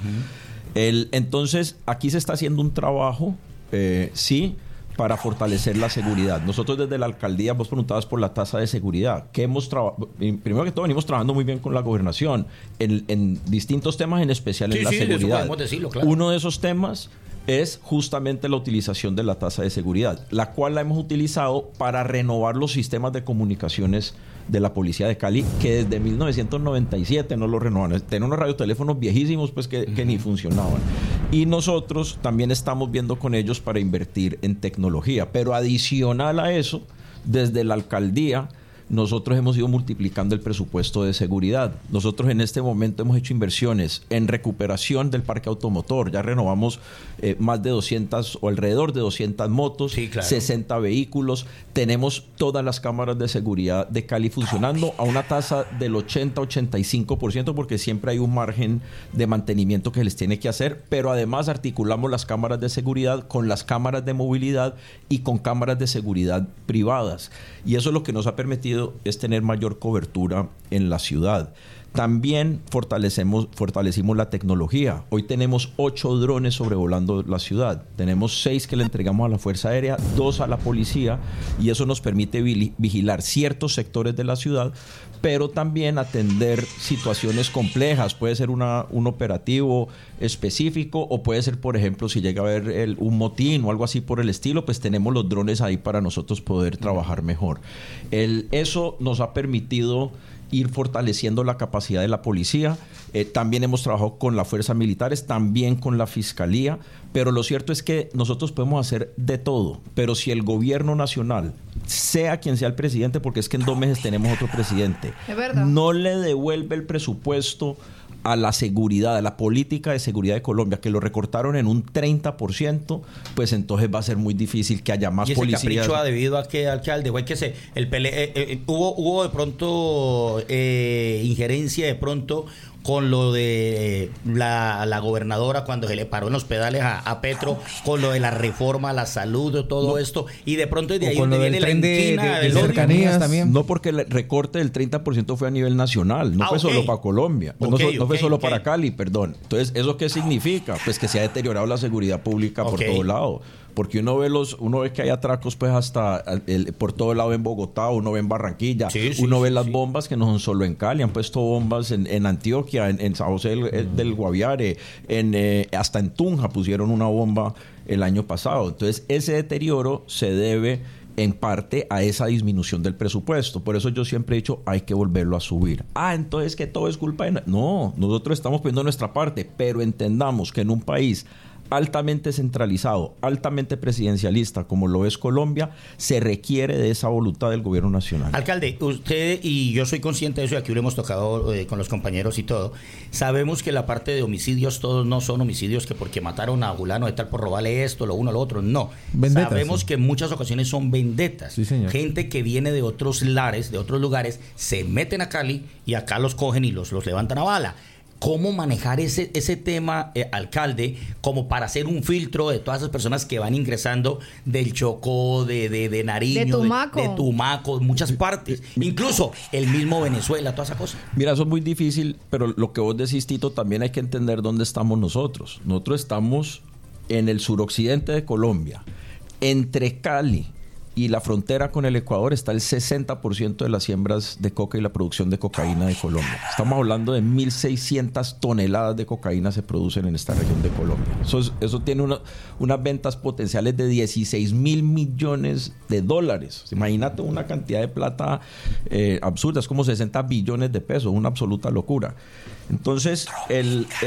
El, entonces, aquí se está haciendo un trabajo, eh, sí, para fortalecer la seguridad. Nosotros desde la alcaldía, vos preguntabas por la tasa de seguridad, que hemos trabajado, primero que todo venimos trabajando muy bien con la gobernación, en, en distintos temas, en especial Sí, en la sí, de eso seguridad. podemos decirlo, claro. Uno de esos temas es justamente la utilización de la tasa de seguridad, la cual la hemos utilizado para renovar los sistemas de comunicaciones de la Policía de Cali, que desde mil novecientos noventa y siete no lo renovan. Tienen unos radioteléfonos viejísimos pues que, que ni funcionaban. Y nosotros también estamos viendo con ellos para invertir en tecnología. Pero adicional a eso, desde la alcaldía, nosotros hemos ido multiplicando el presupuesto de seguridad. Nosotros en este momento hemos hecho inversiones en recuperación del parque automotor. Ya renovamos eh, más de doscientas o alrededor de doscientas motos, Sí, claro. sesenta vehículos. Tenemos todas las cámaras de seguridad de Cali funcionando a una tasa del ochenta a ochenta y cinco por ciento, porque siempre hay un margen de mantenimiento que les tiene que hacer. Pero además articulamos las cámaras de seguridad con las cámaras de movilidad y con cámaras de seguridad privadas. Y eso es lo que nos ha permitido es tener mayor cobertura en la ciudad. También fortalecemos, fortalecimos la tecnología. Hoy tenemos ocho drones sobrevolando la ciudad. Tenemos seis que le entregamos a la Fuerza Aérea, dos a la policía, y eso nos permite vi- vigilar ciertos sectores de la ciudad, pero también atender situaciones complejas. Puede ser una, un operativo específico, o puede ser, por ejemplo, si llega a haber el, un motín o algo así por el estilo, pues tenemos los drones ahí para nosotros poder trabajar mejor. El, eso nos ha permitido ir fortaleciendo la capacidad de la policía. Eh, también hemos trabajado con las fuerzas militares, también con la fiscalía, pero lo cierto es que nosotros podemos hacer de todo, pero si el gobierno nacional, sea quien sea el presidente, porque es que en dos meses tenemos otro presidente, Es verdad. no le devuelve el presupuesto a la seguridad, a la política de seguridad de Colombia, que lo recortaron en un treinta por ciento, pues entonces va a ser muy difícil que haya más ¿Y ese policías. capricho ha debido a que, alcalde? ¿O es que se, el pele, eh, eh, hubo, hubo de pronto eh, injerencia de pronto con lo de eh, la, la gobernadora cuando se le paró en los pedales a, a Petro, con lo de la reforma, la salud, todo No. esto, y de pronto de O ahí con donde lo del viene la tren de- inquina de- de del odio. cercanías también. No, porque el recorte del treinta por ciento fue a nivel nacional, no Ah, fue ok. solo para Colombia, pues Ok, no, so- no fue ok, solo ok. para Cali, perdón. Entonces, ¿eso qué significa? Pues que se ha deteriorado la seguridad pública por Ok. todo lado. Porque uno ve los, uno ve que hay atracos pues hasta el- por todo lado en Bogotá, uno ve en Barranquilla, Sí, sí, uno sí, ve las sí. bombas que no son solo en Cali, han puesto bombas en, en Antioquia, en, en San José del, Mm. del Guaviare, en, eh, hasta en Tunja pusieron una bomba el año pasado. Entonces, ese deterioro se debe en parte a esa disminución del presupuesto. Por eso yo siempre he dicho, hay que volverlo a subir. Ah, entonces que todo es culpa de... na-". No, nosotros estamos poniendo nuestra parte, pero entendamos que en un país altamente centralizado, altamente presidencialista como lo es Colombia, se requiere de esa voluntad del gobierno nacional. Alcalde, usted y yo soy consciente de eso, y aquí lo hemos tocado eh, con los compañeros y todo. Sabemos que la parte de homicidios, todos no son homicidios que porque mataron a fulano de tal por robarle esto, lo uno, lo otro, no. Vendetas, Sabemos sí. que en muchas ocasiones son vendetas. Sí, señor. Gente que viene de otros lares, de otros lugares, se meten a Cali y acá los cogen y los, los levantan a bala. ¿Cómo manejar ese, ese tema, eh, alcalde, como para hacer un filtro de todas esas personas que van ingresando del Chocó, de, de, de Nariño, De Tumaco. de, de Tumaco, muchas partes, incluso el mismo Venezuela, toda esa cosa? Mira, eso es muy difícil, pero lo que vos decís, Tito, también hay que entender dónde estamos nosotros. Nosotros estamos en el suroccidente de Colombia. Entre Cali y la frontera con el Ecuador está el sesenta por ciento de las siembras de coca y la producción de cocaína de Colombia. Estamos hablando de mil seiscientas toneladas de cocaína se producen en esta región de Colombia. Eso, es- eso tiene una- unas ventas potenciales de dieciséis mil millones de dólares. Imagínate una cantidad de plata eh, absurda, es como sesenta billones de pesos, una absoluta locura. Entonces, el, el,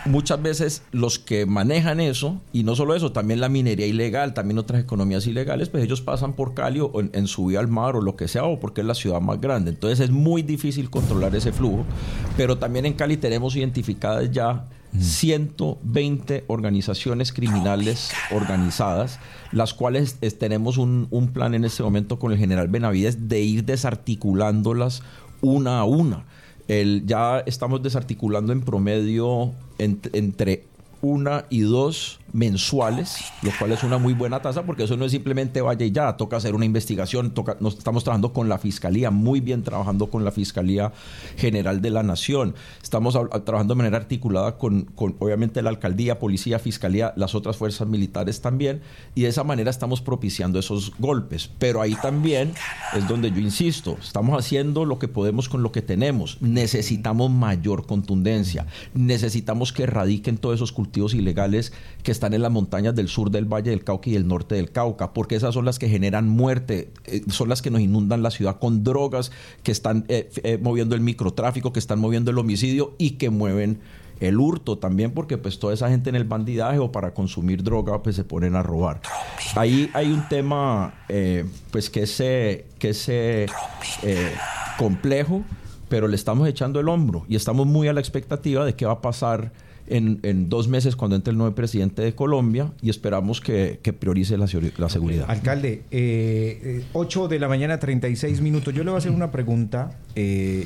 muchas veces los que manejan eso, y no solo eso, también la minería ilegal, también otras economías ilegales, pues ellos pasan por Cali o en, en su vía al mar o lo que sea, o porque es la ciudad más grande. Entonces es muy difícil controlar ese flujo, pero también en Cali tenemos identificadas ya ciento veinte organizaciones criminales organizadas, las cuales es, tenemos un, un plan en este momento con el general Benavides de ir desarticulándolas una a una. El, ya estamos desarticulando en promedio ent, entre una y dos mensuales, lo cual es una muy buena tasa, porque eso no es simplemente vaya y ya, toca hacer una investigación, toca, nos estamos trabajando con la Fiscalía, muy bien trabajando con la Fiscalía General de la Nación, estamos a, a, trabajando de manera articulada con, con obviamente la Alcaldía, Policía, Fiscalía, las otras fuerzas militares también, y de esa manera estamos propiciando esos golpes, pero ahí también es donde yo insisto, estamos haciendo lo que podemos con lo que tenemos, necesitamos mayor contundencia, necesitamos que erradiquen todos esos cultivos ilegales que están en las montañas del sur del Valle del Cauca y el norte del Cauca, porque esas son las que generan muerte, eh, son las que nos inundan la ciudad con drogas, que están eh, eh, moviendo el microtráfico, que están moviendo el homicidio y que mueven el hurto también, porque pues toda esa gente en el bandidaje o para consumir droga pues se ponen a robar. Ahí hay un tema eh, pues que es, eh, que es eh, eh, complejo, pero le estamos echando el hombro y estamos muy a la expectativa de qué va a pasar En, en dos meses cuando entre el nuevo presidente de Colombia, y esperamos que, que priorice la, la seguridad. Alcalde, eh, ocho de la mañana, treinta y seis minutos. Yo le voy a hacer una pregunta eh,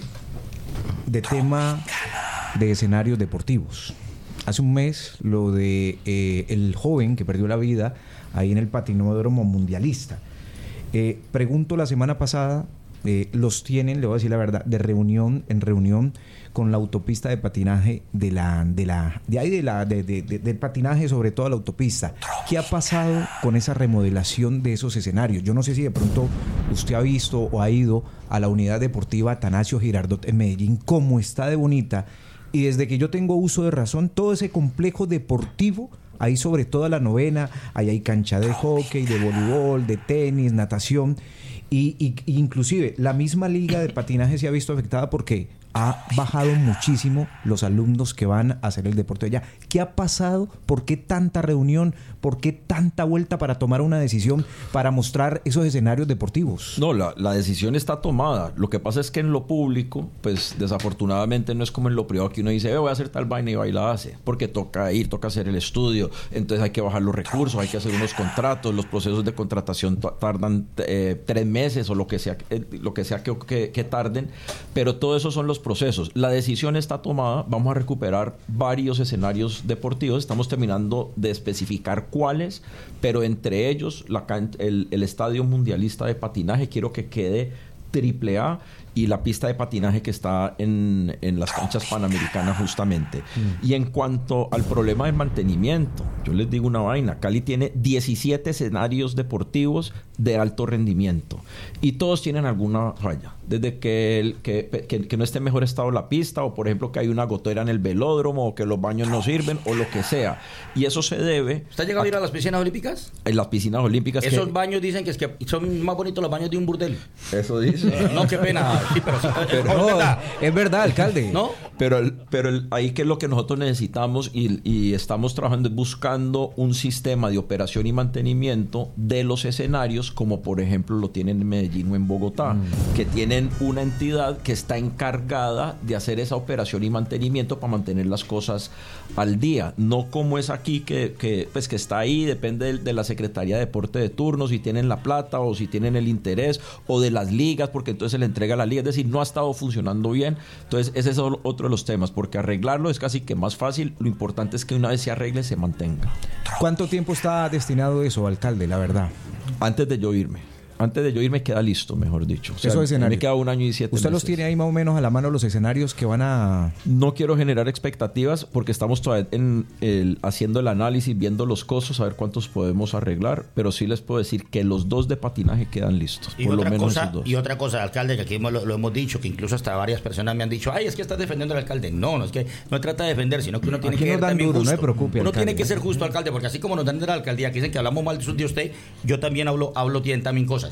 de tema de escenarios deportivos. Hace un mes, lo de eh, el joven que perdió la vida ahí en el patinódromo mundialista. Eh, pregunto la semana pasada, eh, los tienen, le voy a decir la verdad, de reunión en reunión con la autopista de patinaje de la de la de ahí de la de, de, de, del patinaje, sobre todo la autopista. ¿Qué ha pasado con esa remodelación de esos escenarios? Yo no sé si de pronto usted ha visto o ha ido a la unidad deportiva Atanasio Girardot en Medellín, cómo está de bonita, y desde que yo tengo uso de razón, todo ese complejo deportivo, ahí sobre toda la novena, ahí hay cancha de hockey, de voleibol, de tenis, natación, y, y, y inclusive la misma liga de patinaje se ha visto afectada porque ha bajado muchísimo los alumnos que van a hacer el deporte allá. ¿Qué ha pasado? ¿Por qué tanta reunión? ¿Por qué tanta vuelta para tomar una decisión para mostrar esos escenarios deportivos? No, la, la decisión está tomada. Lo que pasa es que en lo público, pues desafortunadamente no es como en lo privado, que uno dice, eh, voy a hacer tal vaina y va y la hace, porque toca ir, toca hacer el estudio, entonces hay que bajar los recursos, hay que hacer unos contratos, los procesos de contratación tardan eh, tres meses o lo que sea, eh, lo que, sea que, que, que tarden, pero todo eso son los procesos. La decisión está tomada, vamos a recuperar varios escenarios deportivos, estamos terminando de especificar cuáles, pero entre ellos la can- el, el Estadio Mundialista de Patinaje quiero que quede triple A, y la pista de patinaje que está en, en las canchas panamericanas justamente. Mm. Y en cuanto al problema del mantenimiento, yo les digo una vaina, Cali tiene diecisiete escenarios deportivos de alto rendimiento y todos tienen alguna falla, desde que, el, que, que, que no esté en mejor estado la pista, o por ejemplo que hay una gotera en el velódromo, o que los baños no sirven, o lo que sea, y eso se debe... ¿Usted ha llegado a, a ir a las piscinas olímpicas? En las piscinas olímpicas. Esos que, baños dicen que, es que son más bonitos los baños de un burdel. Eso dice. No, qué pena. Sí, pero, pero no, es, verdad. es verdad, alcalde. ¿No? Pero, el, pero el, ahí que es lo que nosotros necesitamos y, y estamos trabajando es buscando un sistema de operación y mantenimiento de los escenarios, como por ejemplo lo tienen en Medellín o en Bogotá, mm. que tienen una entidad que está encargada de hacer esa operación y mantenimiento para mantener las cosas al día. No como es aquí que, que, pues, que está ahí, depende de, de la Secretaría de Deporte de turno, si tienen la plata o si tienen el interés, o de las ligas, porque entonces se le entrega a la liga. Es decir, no ha estado funcionando bien. Entonces ese es otro de los temas, porque arreglarlo es casi que más fácil. Lo importante es que una vez se arregle, se mantenga. ¿Cuánto tiempo está destinado eso, alcalde, la verdad? Antes de yo irme. Antes de yo irme queda listo, mejor dicho. O sea, Esos escenarios. Me queda un año y siete ¿Usted meses. los tiene ahí más o menos a la mano, los escenarios que van a...? No quiero generar expectativas porque estamos todavía en el, haciendo el análisis, viendo los costos, a ver cuántos podemos arreglar, pero sí les puedo decir que los dos de patinaje quedan listos. Y, por otra, lo menos cosa, esos dos. y otra cosa, alcalde, que aquí lo, lo hemos dicho, que incluso hasta varias personas me han dicho, ay, es que estás defendiendo al alcalde. No, no es que no trata de defender, sino que uno tiene aquí que ser también duro, justo. No me preocupe, uno alcalde. tiene que ser justo, alcalde, porque así como nos dan de la alcaldía, que dicen que hablamos mal de usted, yo también hablo, hablo bien también cosas.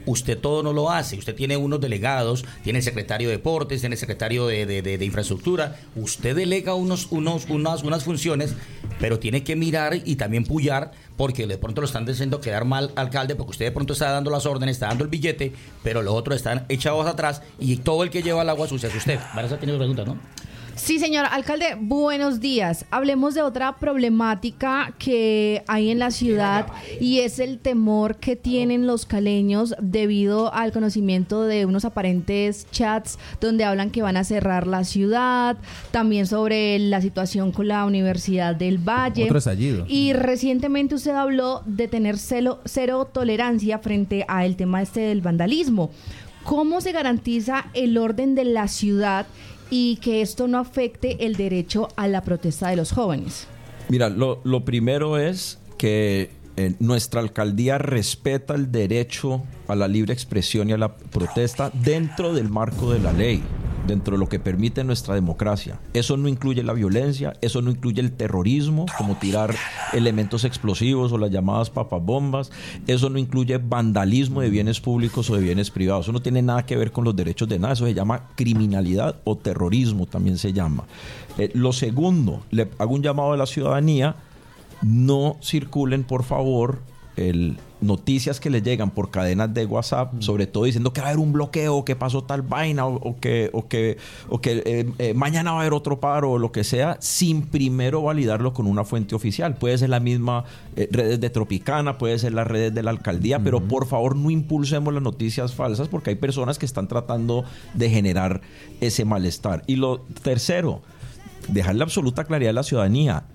Usted todo no lo hace. Usted tiene unos delegados, tiene el secretario de deportes, tiene el secretario de, de, de, de infraestructura. Usted delega unos, unos, unas, unas funciones, pero tiene que mirar y también pullar, porque de pronto lo están haciendo quedar mal alcalde, porque usted de pronto está dando las órdenes, está dando el billete, pero los otros están echados atrás y todo el que lleva el agua sucia es usted. Vanessa tiene pregunta, ¿no? Sí, señor alcalde, buenos días. Hablemos de otra problemática que hay en la ciudad y es el temor que tienen los caleños debido al conocimiento de unos aparentes chats donde hablan que van a cerrar la ciudad, también sobre la situación con la Universidad del Valle. Otro estallido. Y recientemente usted habló de tener cero, cero tolerancia frente al tema este del vandalismo. ¿Cómo se garantiza el orden de la ciudad y que esto no afecte el derecho a la protesta de los jóvenes? Mira, lo, lo primero es que eh, nuestra alcaldía respeta el derecho a la libre expresión y a la protesta dentro del marco de la ley, dentro de lo que permite nuestra democracia. Eso no incluye la violencia, eso no incluye el terrorismo, como tirar elementos explosivos o las llamadas papabombas, eso no incluye vandalismo de bienes públicos o de bienes privados, eso no tiene nada que ver con los derechos de nada, eso se llama criminalidad o terrorismo también se llama. Eh, lo segundo, le hago un llamado a la ciudadanía, no circulen por favor el noticias que les llegan por cadenas de WhatsApp, sobre todo diciendo que va a haber un bloqueo, que pasó tal vaina o, o que, o que, o que eh, eh, mañana va a haber otro paro o lo que sea, sin primero validarlo con una fuente oficial. Puede ser la misma eh, redes de Tropicana, puede ser las redes de la alcaldía, uh-huh. pero por favor no impulsemos las noticias falsas porque hay personas que están tratando de generar ese malestar. Y lo tercero, dejarle absoluta claridad a la ciudadanía.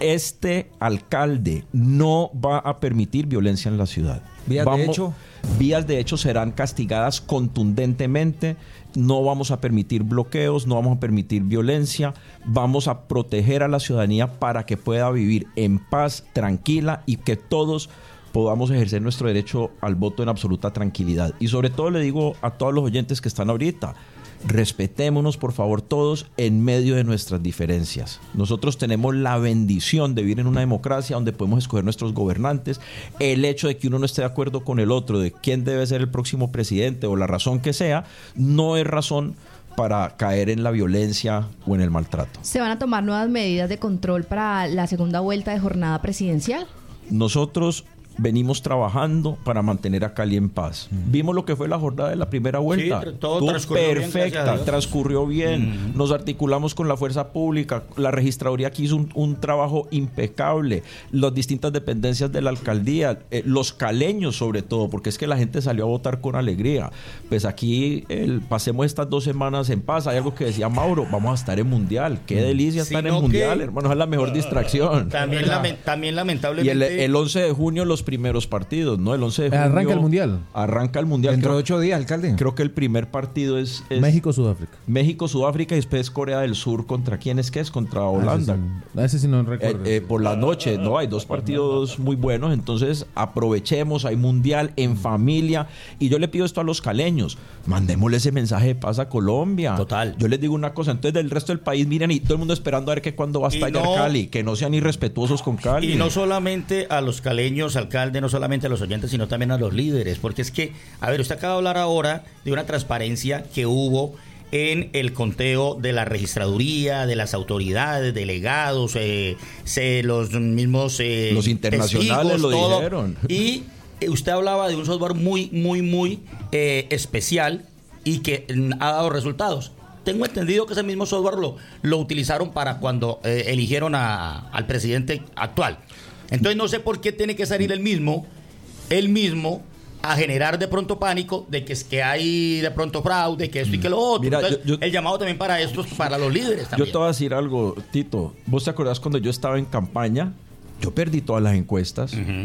Este alcalde no va a permitir violencia en la ciudad. Vías vamos, de hecho. Vías de hecho serán castigadas contundentemente. No vamos a permitir bloqueos, no vamos a permitir violencia. Vamos a proteger a la ciudadanía para que pueda vivir en paz, tranquila y que todos podamos ejercer nuestro derecho al voto en absoluta tranquilidad. Y sobre todo le digo a todos los oyentes que están ahorita, respetémonos por favor todos en medio de nuestras diferencias. Nosotros tenemos la bendición de vivir en una democracia donde podemos escoger nuestros gobernantes. El hecho de que uno no esté de acuerdo con el otro, de quién debe ser el próximo presidente o la razón que sea, no es razón para caer en la violencia o en el maltrato. ¿Se van a tomar nuevas medidas de control para la segunda vuelta de jornada presidencial? Nosotros venimos trabajando para mantener a Cali en paz. Mm. Vimos lo que fue la jornada de la primera vuelta. Sí, todo transcurrió perfecta, bien, transcurrió bien. Mm. Nos articulamos con la fuerza pública. La registraduría aquí hizo un, un trabajo impecable. Las distintas dependencias de la alcaldía, eh, los caleños sobre todo, porque es que la gente salió a votar con alegría. Pues aquí el, pasemos estas dos semanas en paz. Hay algo que decía Mauro, vamos a estar en Mundial. Qué delicia estar en Mundial, hermano, es la mejor distracción. También, lame, también lamentablemente. Y el, el once de junio los primeros partidos, ¿no? El once de junio. Arranca el Mundial. Arranca el Mundial. Dentro creo, de ocho días, alcalde. Creo que el primer partido es... es México-Sudáfrica. México-Sudáfrica y después Corea del Sur. ¿Contra quién es que es? Contra Holanda. A ese sí no recuerdo. Eh, eh, por la noche, ¿no? Hay dos partidos muy buenos. Entonces, aprovechemos. Hay Mundial en familia. Y yo le pido esto a los caleños. Mandémosle ese mensaje de paz a Colombia. Total. Yo les digo una cosa. Entonces, del resto del país, miren, y todo el mundo esperando a ver que cuándo va a estallar no, Cali. Que no sean irrespetuosos con Cali. Y no solamente a los caleños, alcalde, no solamente a los oyentes, sino también a los líderes, porque es que, a ver, usted acaba de hablar ahora de una transparencia que hubo en el conteo de la registraduría, de las autoridades, delegados, eh, se, los mismos eh, los internacionales testigos, lo todo. dijeron. Y usted hablaba de un software muy, muy, muy eh, especial y que ha dado resultados. Tengo entendido que ese mismo software lo, lo utilizaron para cuando eh, eligieron a, al presidente actual. Entonces no sé por qué tiene que salir el mismo, el mismo a generar de pronto pánico de que es que hay de pronto fraude, que esto y que lo otro. Mira, Entonces, yo, yo, el llamado también para estos, para los líderes también. Yo te voy a decir algo, Tito. ¿Vos te acordás cuando yo estaba en campaña? Yo perdí todas las encuestas. Uh-huh.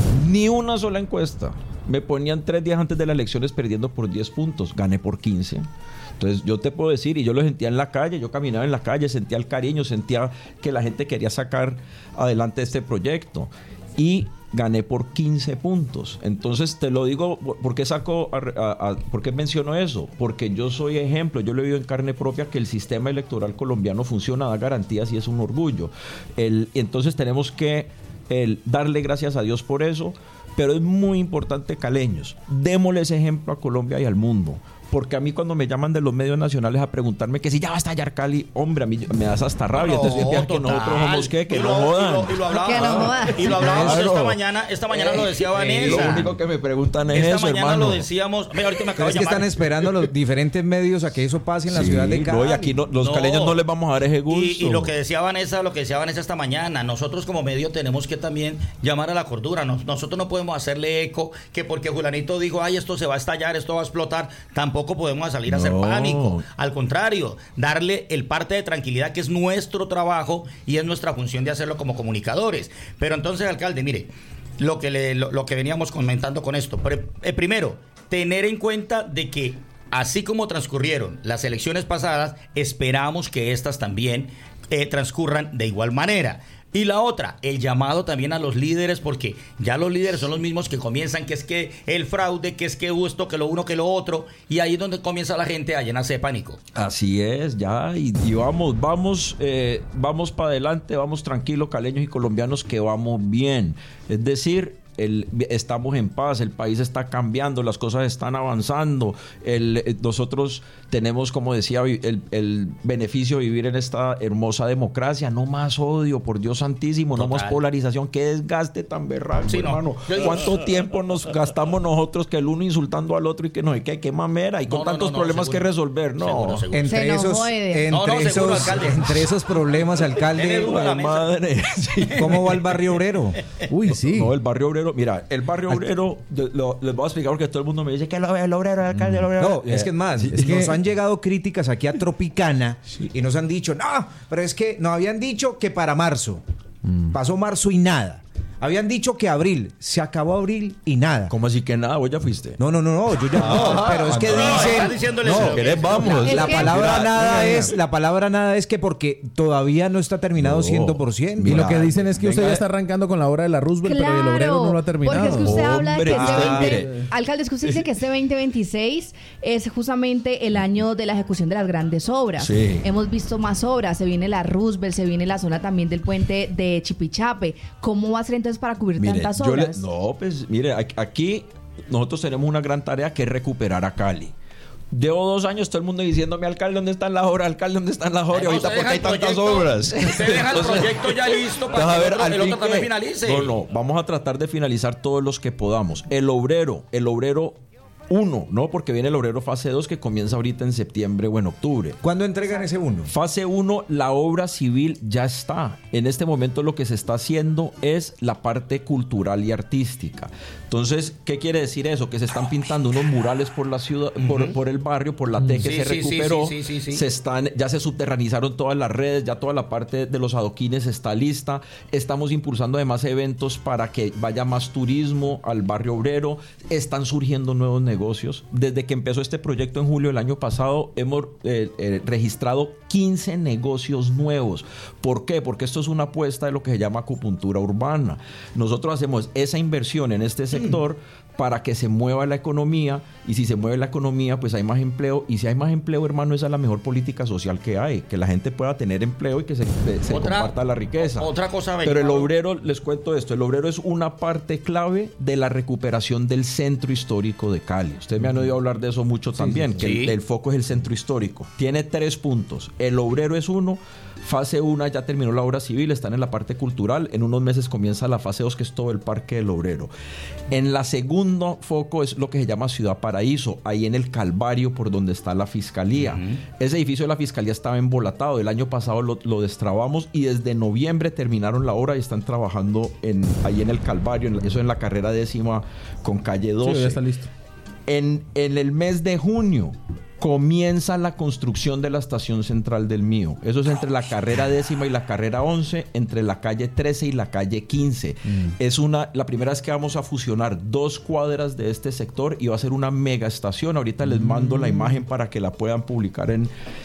Ni una sola encuesta. Me ponían tres días antes de las elecciones perdiendo por diez puntos. Gané por quince. Entonces yo te puedo decir, y yo lo sentía en la calle, yo caminaba en la calle, sentía el cariño, sentía que la gente quería sacar adelante este proyecto. Y gané por quince puntos. Entonces te lo digo, ¿por qué saco a, a, a, por qué menciono eso? Porque yo soy ejemplo, yo lo he vivido en carne propia que el sistema electoral colombiano funciona, da garantías y es un orgullo. El, entonces tenemos que el, darle gracias a Dios por eso, pero es muy importante, caleños, démosle ese ejemplo a Colombia y al mundo. Porque a mí cuando me llaman de los medios nacionales a preguntarme que si ya va a estallar Cali, hombre, a mí me das hasta rabia. No, Entonces piensan que total. nosotros somos qué, que Y no lo- jodan. y lo- y lo hablábamos- Que no jodan. Y lo hablábamos Claro. esta mañana, esta mañana lo decía Vanessa. Lo único que me preguntan es Esta eso, mañana hermano. lo decíamos. Ve, ahorita me Pero acabo es de que llamar. están esperando los diferentes medios a que eso pase en la Sí, ciudad de no, Cali. y aquí no- los No. caleños no les vamos a dar ese gusto. Y, y lo que decía Vanessa, lo que decía Vanessa esta mañana, nosotros como medio tenemos que también llamar a la cordura. Nos- nosotros no podemos hacerle eco que porque Julanito dijo, ay, esto se va a estallar, esto va a explotar, tampoco podemos salir a hacer No. pánico. Al contrario, darle el parte de tranquilidad que es nuestro trabajo y es nuestra función de hacerlo como comunicadores. Pero entonces, alcalde, mire, lo que, le, lo, lo que veníamos comentando con esto. Pre- eh, primero, tener en cuenta de que así como transcurrieron las elecciones pasadas, esperamos que estas también eh, transcurran de igual manera. Y la otra, el llamado también a los líderes, porque ya los líderes son los mismos que comienzan, que es que el fraude, que es que esto, que lo uno, que lo otro, y ahí es donde comienza la gente a llenarse de pánico. Así es, ya, y, y vamos, vamos, eh, vamos para adelante, vamos tranquilos, caleños y colombianos, que vamos bien. Es decir, el, estamos en paz, el país está cambiando, las cosas están avanzando. El, eh, nosotros tenemos, como decía, vi- el, el beneficio de vivir en esta hermosa democracia. No más odio, por Dios santísimo, no Total. más polarización. Qué desgaste tan berraco, Sí, no. hermano. Yo- ¿Cuánto tiempo nos gastamos nosotros que el uno insultando al otro y que no sé qué, qué mamera? Y con No, no, tantos no, no, problemas seguro. que resolver, no. Seguro, seguro. Entre Se enojó, esos, Eder. entre, No, no, seguro, esos, alcalde. entre esos problemas, Tiene alcalde, duda la Ay, mesa. madre. Sí. ¿cómo va el barrio obrero? Uy, sí. No, el barrio obrero, mira, el barrio obrero, yo- lo- les voy a explicar porque todo el mundo me dice que lo- el obrero, el alcalde, el obrero. No, es que es más, Sí, es que es nos que- han llegado críticas aquí a Tropicana y nos han dicho, no, pero es que nos habían dicho que para marzo. Pasó marzo y nada. Habían dicho que abril, se acabó abril y nada. ¿Cómo así que nada? ¿Vos ya fuiste? No, no, no, no, yo ya no, pero es que No, está dicen, diciéndole no, eso. ¿Querés? Vamos. Es la que- palabra Mira, nada mira, es, la palabra nada es que porque todavía no está terminado No. cien por ciento. Y lo que dicen es que usted venga. ya está arrancando con la obra de la Roosevelt, pero el obrero no lo ha terminado. Porque es que usted habla de Hombre, que este usted, veinte, mire. alcalde, es que usted dice que este veinte veintiséis es justamente el año de la ejecución de las grandes obras. Sí. Hemos visto más obras, se viene la Roosevelt, se viene la zona también del puente de Chipichape. ¿Cómo va a ser entonces para cubrir Mire, tantas yo le- obras? no, pues mire, aquí- aquí nosotros tenemos una gran tarea que es recuperar a Cali. Llevo dos años todo el mundo diciéndome, alcalde, ¿dónde están las obras? Alcalde, ¿dónde están las obras? No, Ahorita, usted ¿por qué hay deja el tantas proyecto- obras? Usted deja el Entonces, proyecto ya listo para entonces, a que ver, el otro, al el fin otro también que- finalice. No, no, vamos a tratar de finalizar todos los que podamos. El obrero, el obrero uno, ¿no? Porque viene el obrero fase dos que comienza ahorita en septiembre o en octubre. ¿Cuándo entregan ese uno? Fase uno, la obra civil ya está. En este momento lo que se está haciendo es la parte cultural y artística. Entonces, ¿qué quiere decir eso? Que se están pintando unos murales por la ciudad, por, por el barrio, por la T que Sí, se sí, sí, recuperó. sí, sí, sí, sí. Se están, ya se subterranizaron todas las redes, ya toda la parte de los adoquines está lista. Estamos impulsando además eventos para que vaya más turismo al barrio obrero. Están surgiendo nuevos negocios. Desde que empezó este proyecto en julio del año pasado, hemos eh, eh, registrado quince negocios nuevos. ¿Por qué? Porque esto es una apuesta de lo que se llama acupuntura urbana. Nosotros hacemos esa inversión en este sector para que se mueva la economía, y si se mueve la economía, pues hay más empleo, y si hay más empleo, hermano, esa es la mejor política social que hay, que la gente pueda tener empleo y que se, se Otra- comparta la riqueza. Otra cosa, Pero el Benito. obrero, les cuento esto, el obrero es una parte clave de la recuperación del centro histórico de Cali. Ustedes me han oído hablar de eso mucho también, que sí. el, el foco es el centro histórico. Tiene tres puntos. El obrero es uno. Fase uno ya terminó la obra civil, están en la parte cultural. En unos meses comienza la fase dos, que es todo el Parque del Obrero. En la segundo foco es lo que se llama Ciudad Paraíso, ahí en el Calvario, por donde está la Fiscalía. Ese edificio de la Fiscalía estaba embolatado. El año pasado lo, lo destrabamos y desde noviembre terminaron la obra y están trabajando en, ahí en el Calvario, en, eso en la carrera décima con calle doce. Sí, ya está listo. En, en el mes de junio comienza la construcción de la estación central del Mío. Eso es entre la carrera décima y la carrera once, entre la calle trece y la calle quince. Es una, la primera vez que vamos a fusionar dos cuadras de este sector y va a ser una mega estación. Ahorita les mando la imagen para que la puedan publicar en,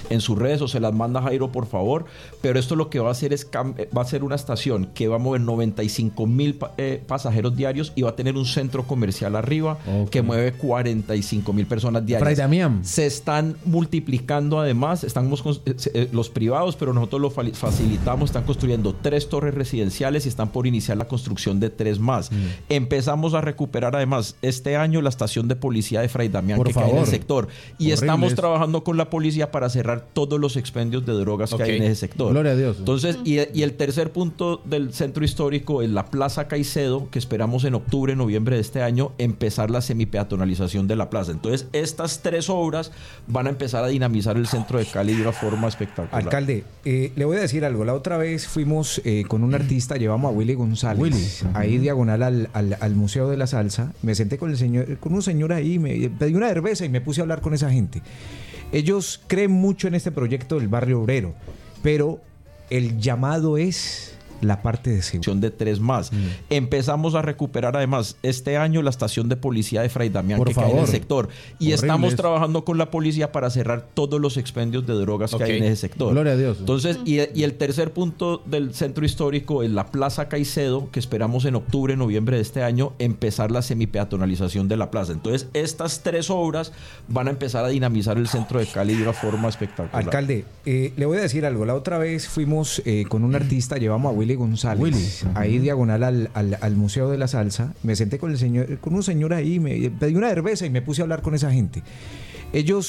en sus redes o se las manda Jairo, por favor. Pero esto lo que va a hacer es va a ser una estación que va a mover noventa y cinco mil eh, pasajeros diarios y va a tener un centro comercial arriba okay. que mueve cuarenta y cinco mil personas diarias. Fray Damián. Se están multiplicando además, estamos con, eh, los privados, pero nosotros lo facilitamos, están construyendo tres torres residenciales y están por iniciar la construcción de tres más. Mm. Empezamos a recuperar además este año la estación de policía de Fray Damián por que favor. cae en el sector y Horribles. estamos trabajando con la policía para cerrar todos los expendios de drogas okay. que hay en ese sector. Gloria a Dios. Entonces, y, y el tercer punto del centro histórico es la Plaza Caicedo, que esperamos en octubre, noviembre de este año empezar la semipeatonalización de la plaza. Entonces, estas tres obras van a empezar a dinamizar el centro de Cali de una forma espectacular. Alcalde, eh, le voy a decir algo. La otra vez fuimos eh, con un artista, llevamos a Willy González, Willy. ahí diagonal al, al, al Museo de la Salsa. Me senté con el señor, con un señor ahí, me pedí una cerveza y me puse a hablar con esa gente. Ellos creen mucho en este proyecto del barrio obrero, pero el llamado es la parte de seguridad. De tres más. Mm. Empezamos a recuperar además este año la estación de policía de Fray Damián Por que favor. cae en el sector. Y Horribles. estamos trabajando con la policía para cerrar todos los expendios de drogas okay. que hay en ese sector. Gloria a Dios. Entonces, y, y el tercer punto del centro histórico es la Plaza Caicedo, que esperamos en octubre, noviembre de este año empezar la semipeatonalización de la plaza. Entonces, estas tres obras van a empezar a dinamizar el centro de Cali de una forma espectacular. Alcalde, eh, le voy a decir algo. La otra vez fuimos eh, con un artista, llevamos a Willy González, Willy. ahí diagonal al, al, al Museo de la Salsa. Me senté con el señor, con un señor ahí, me pedí una cerveza y me puse a hablar con esa gente. Ellos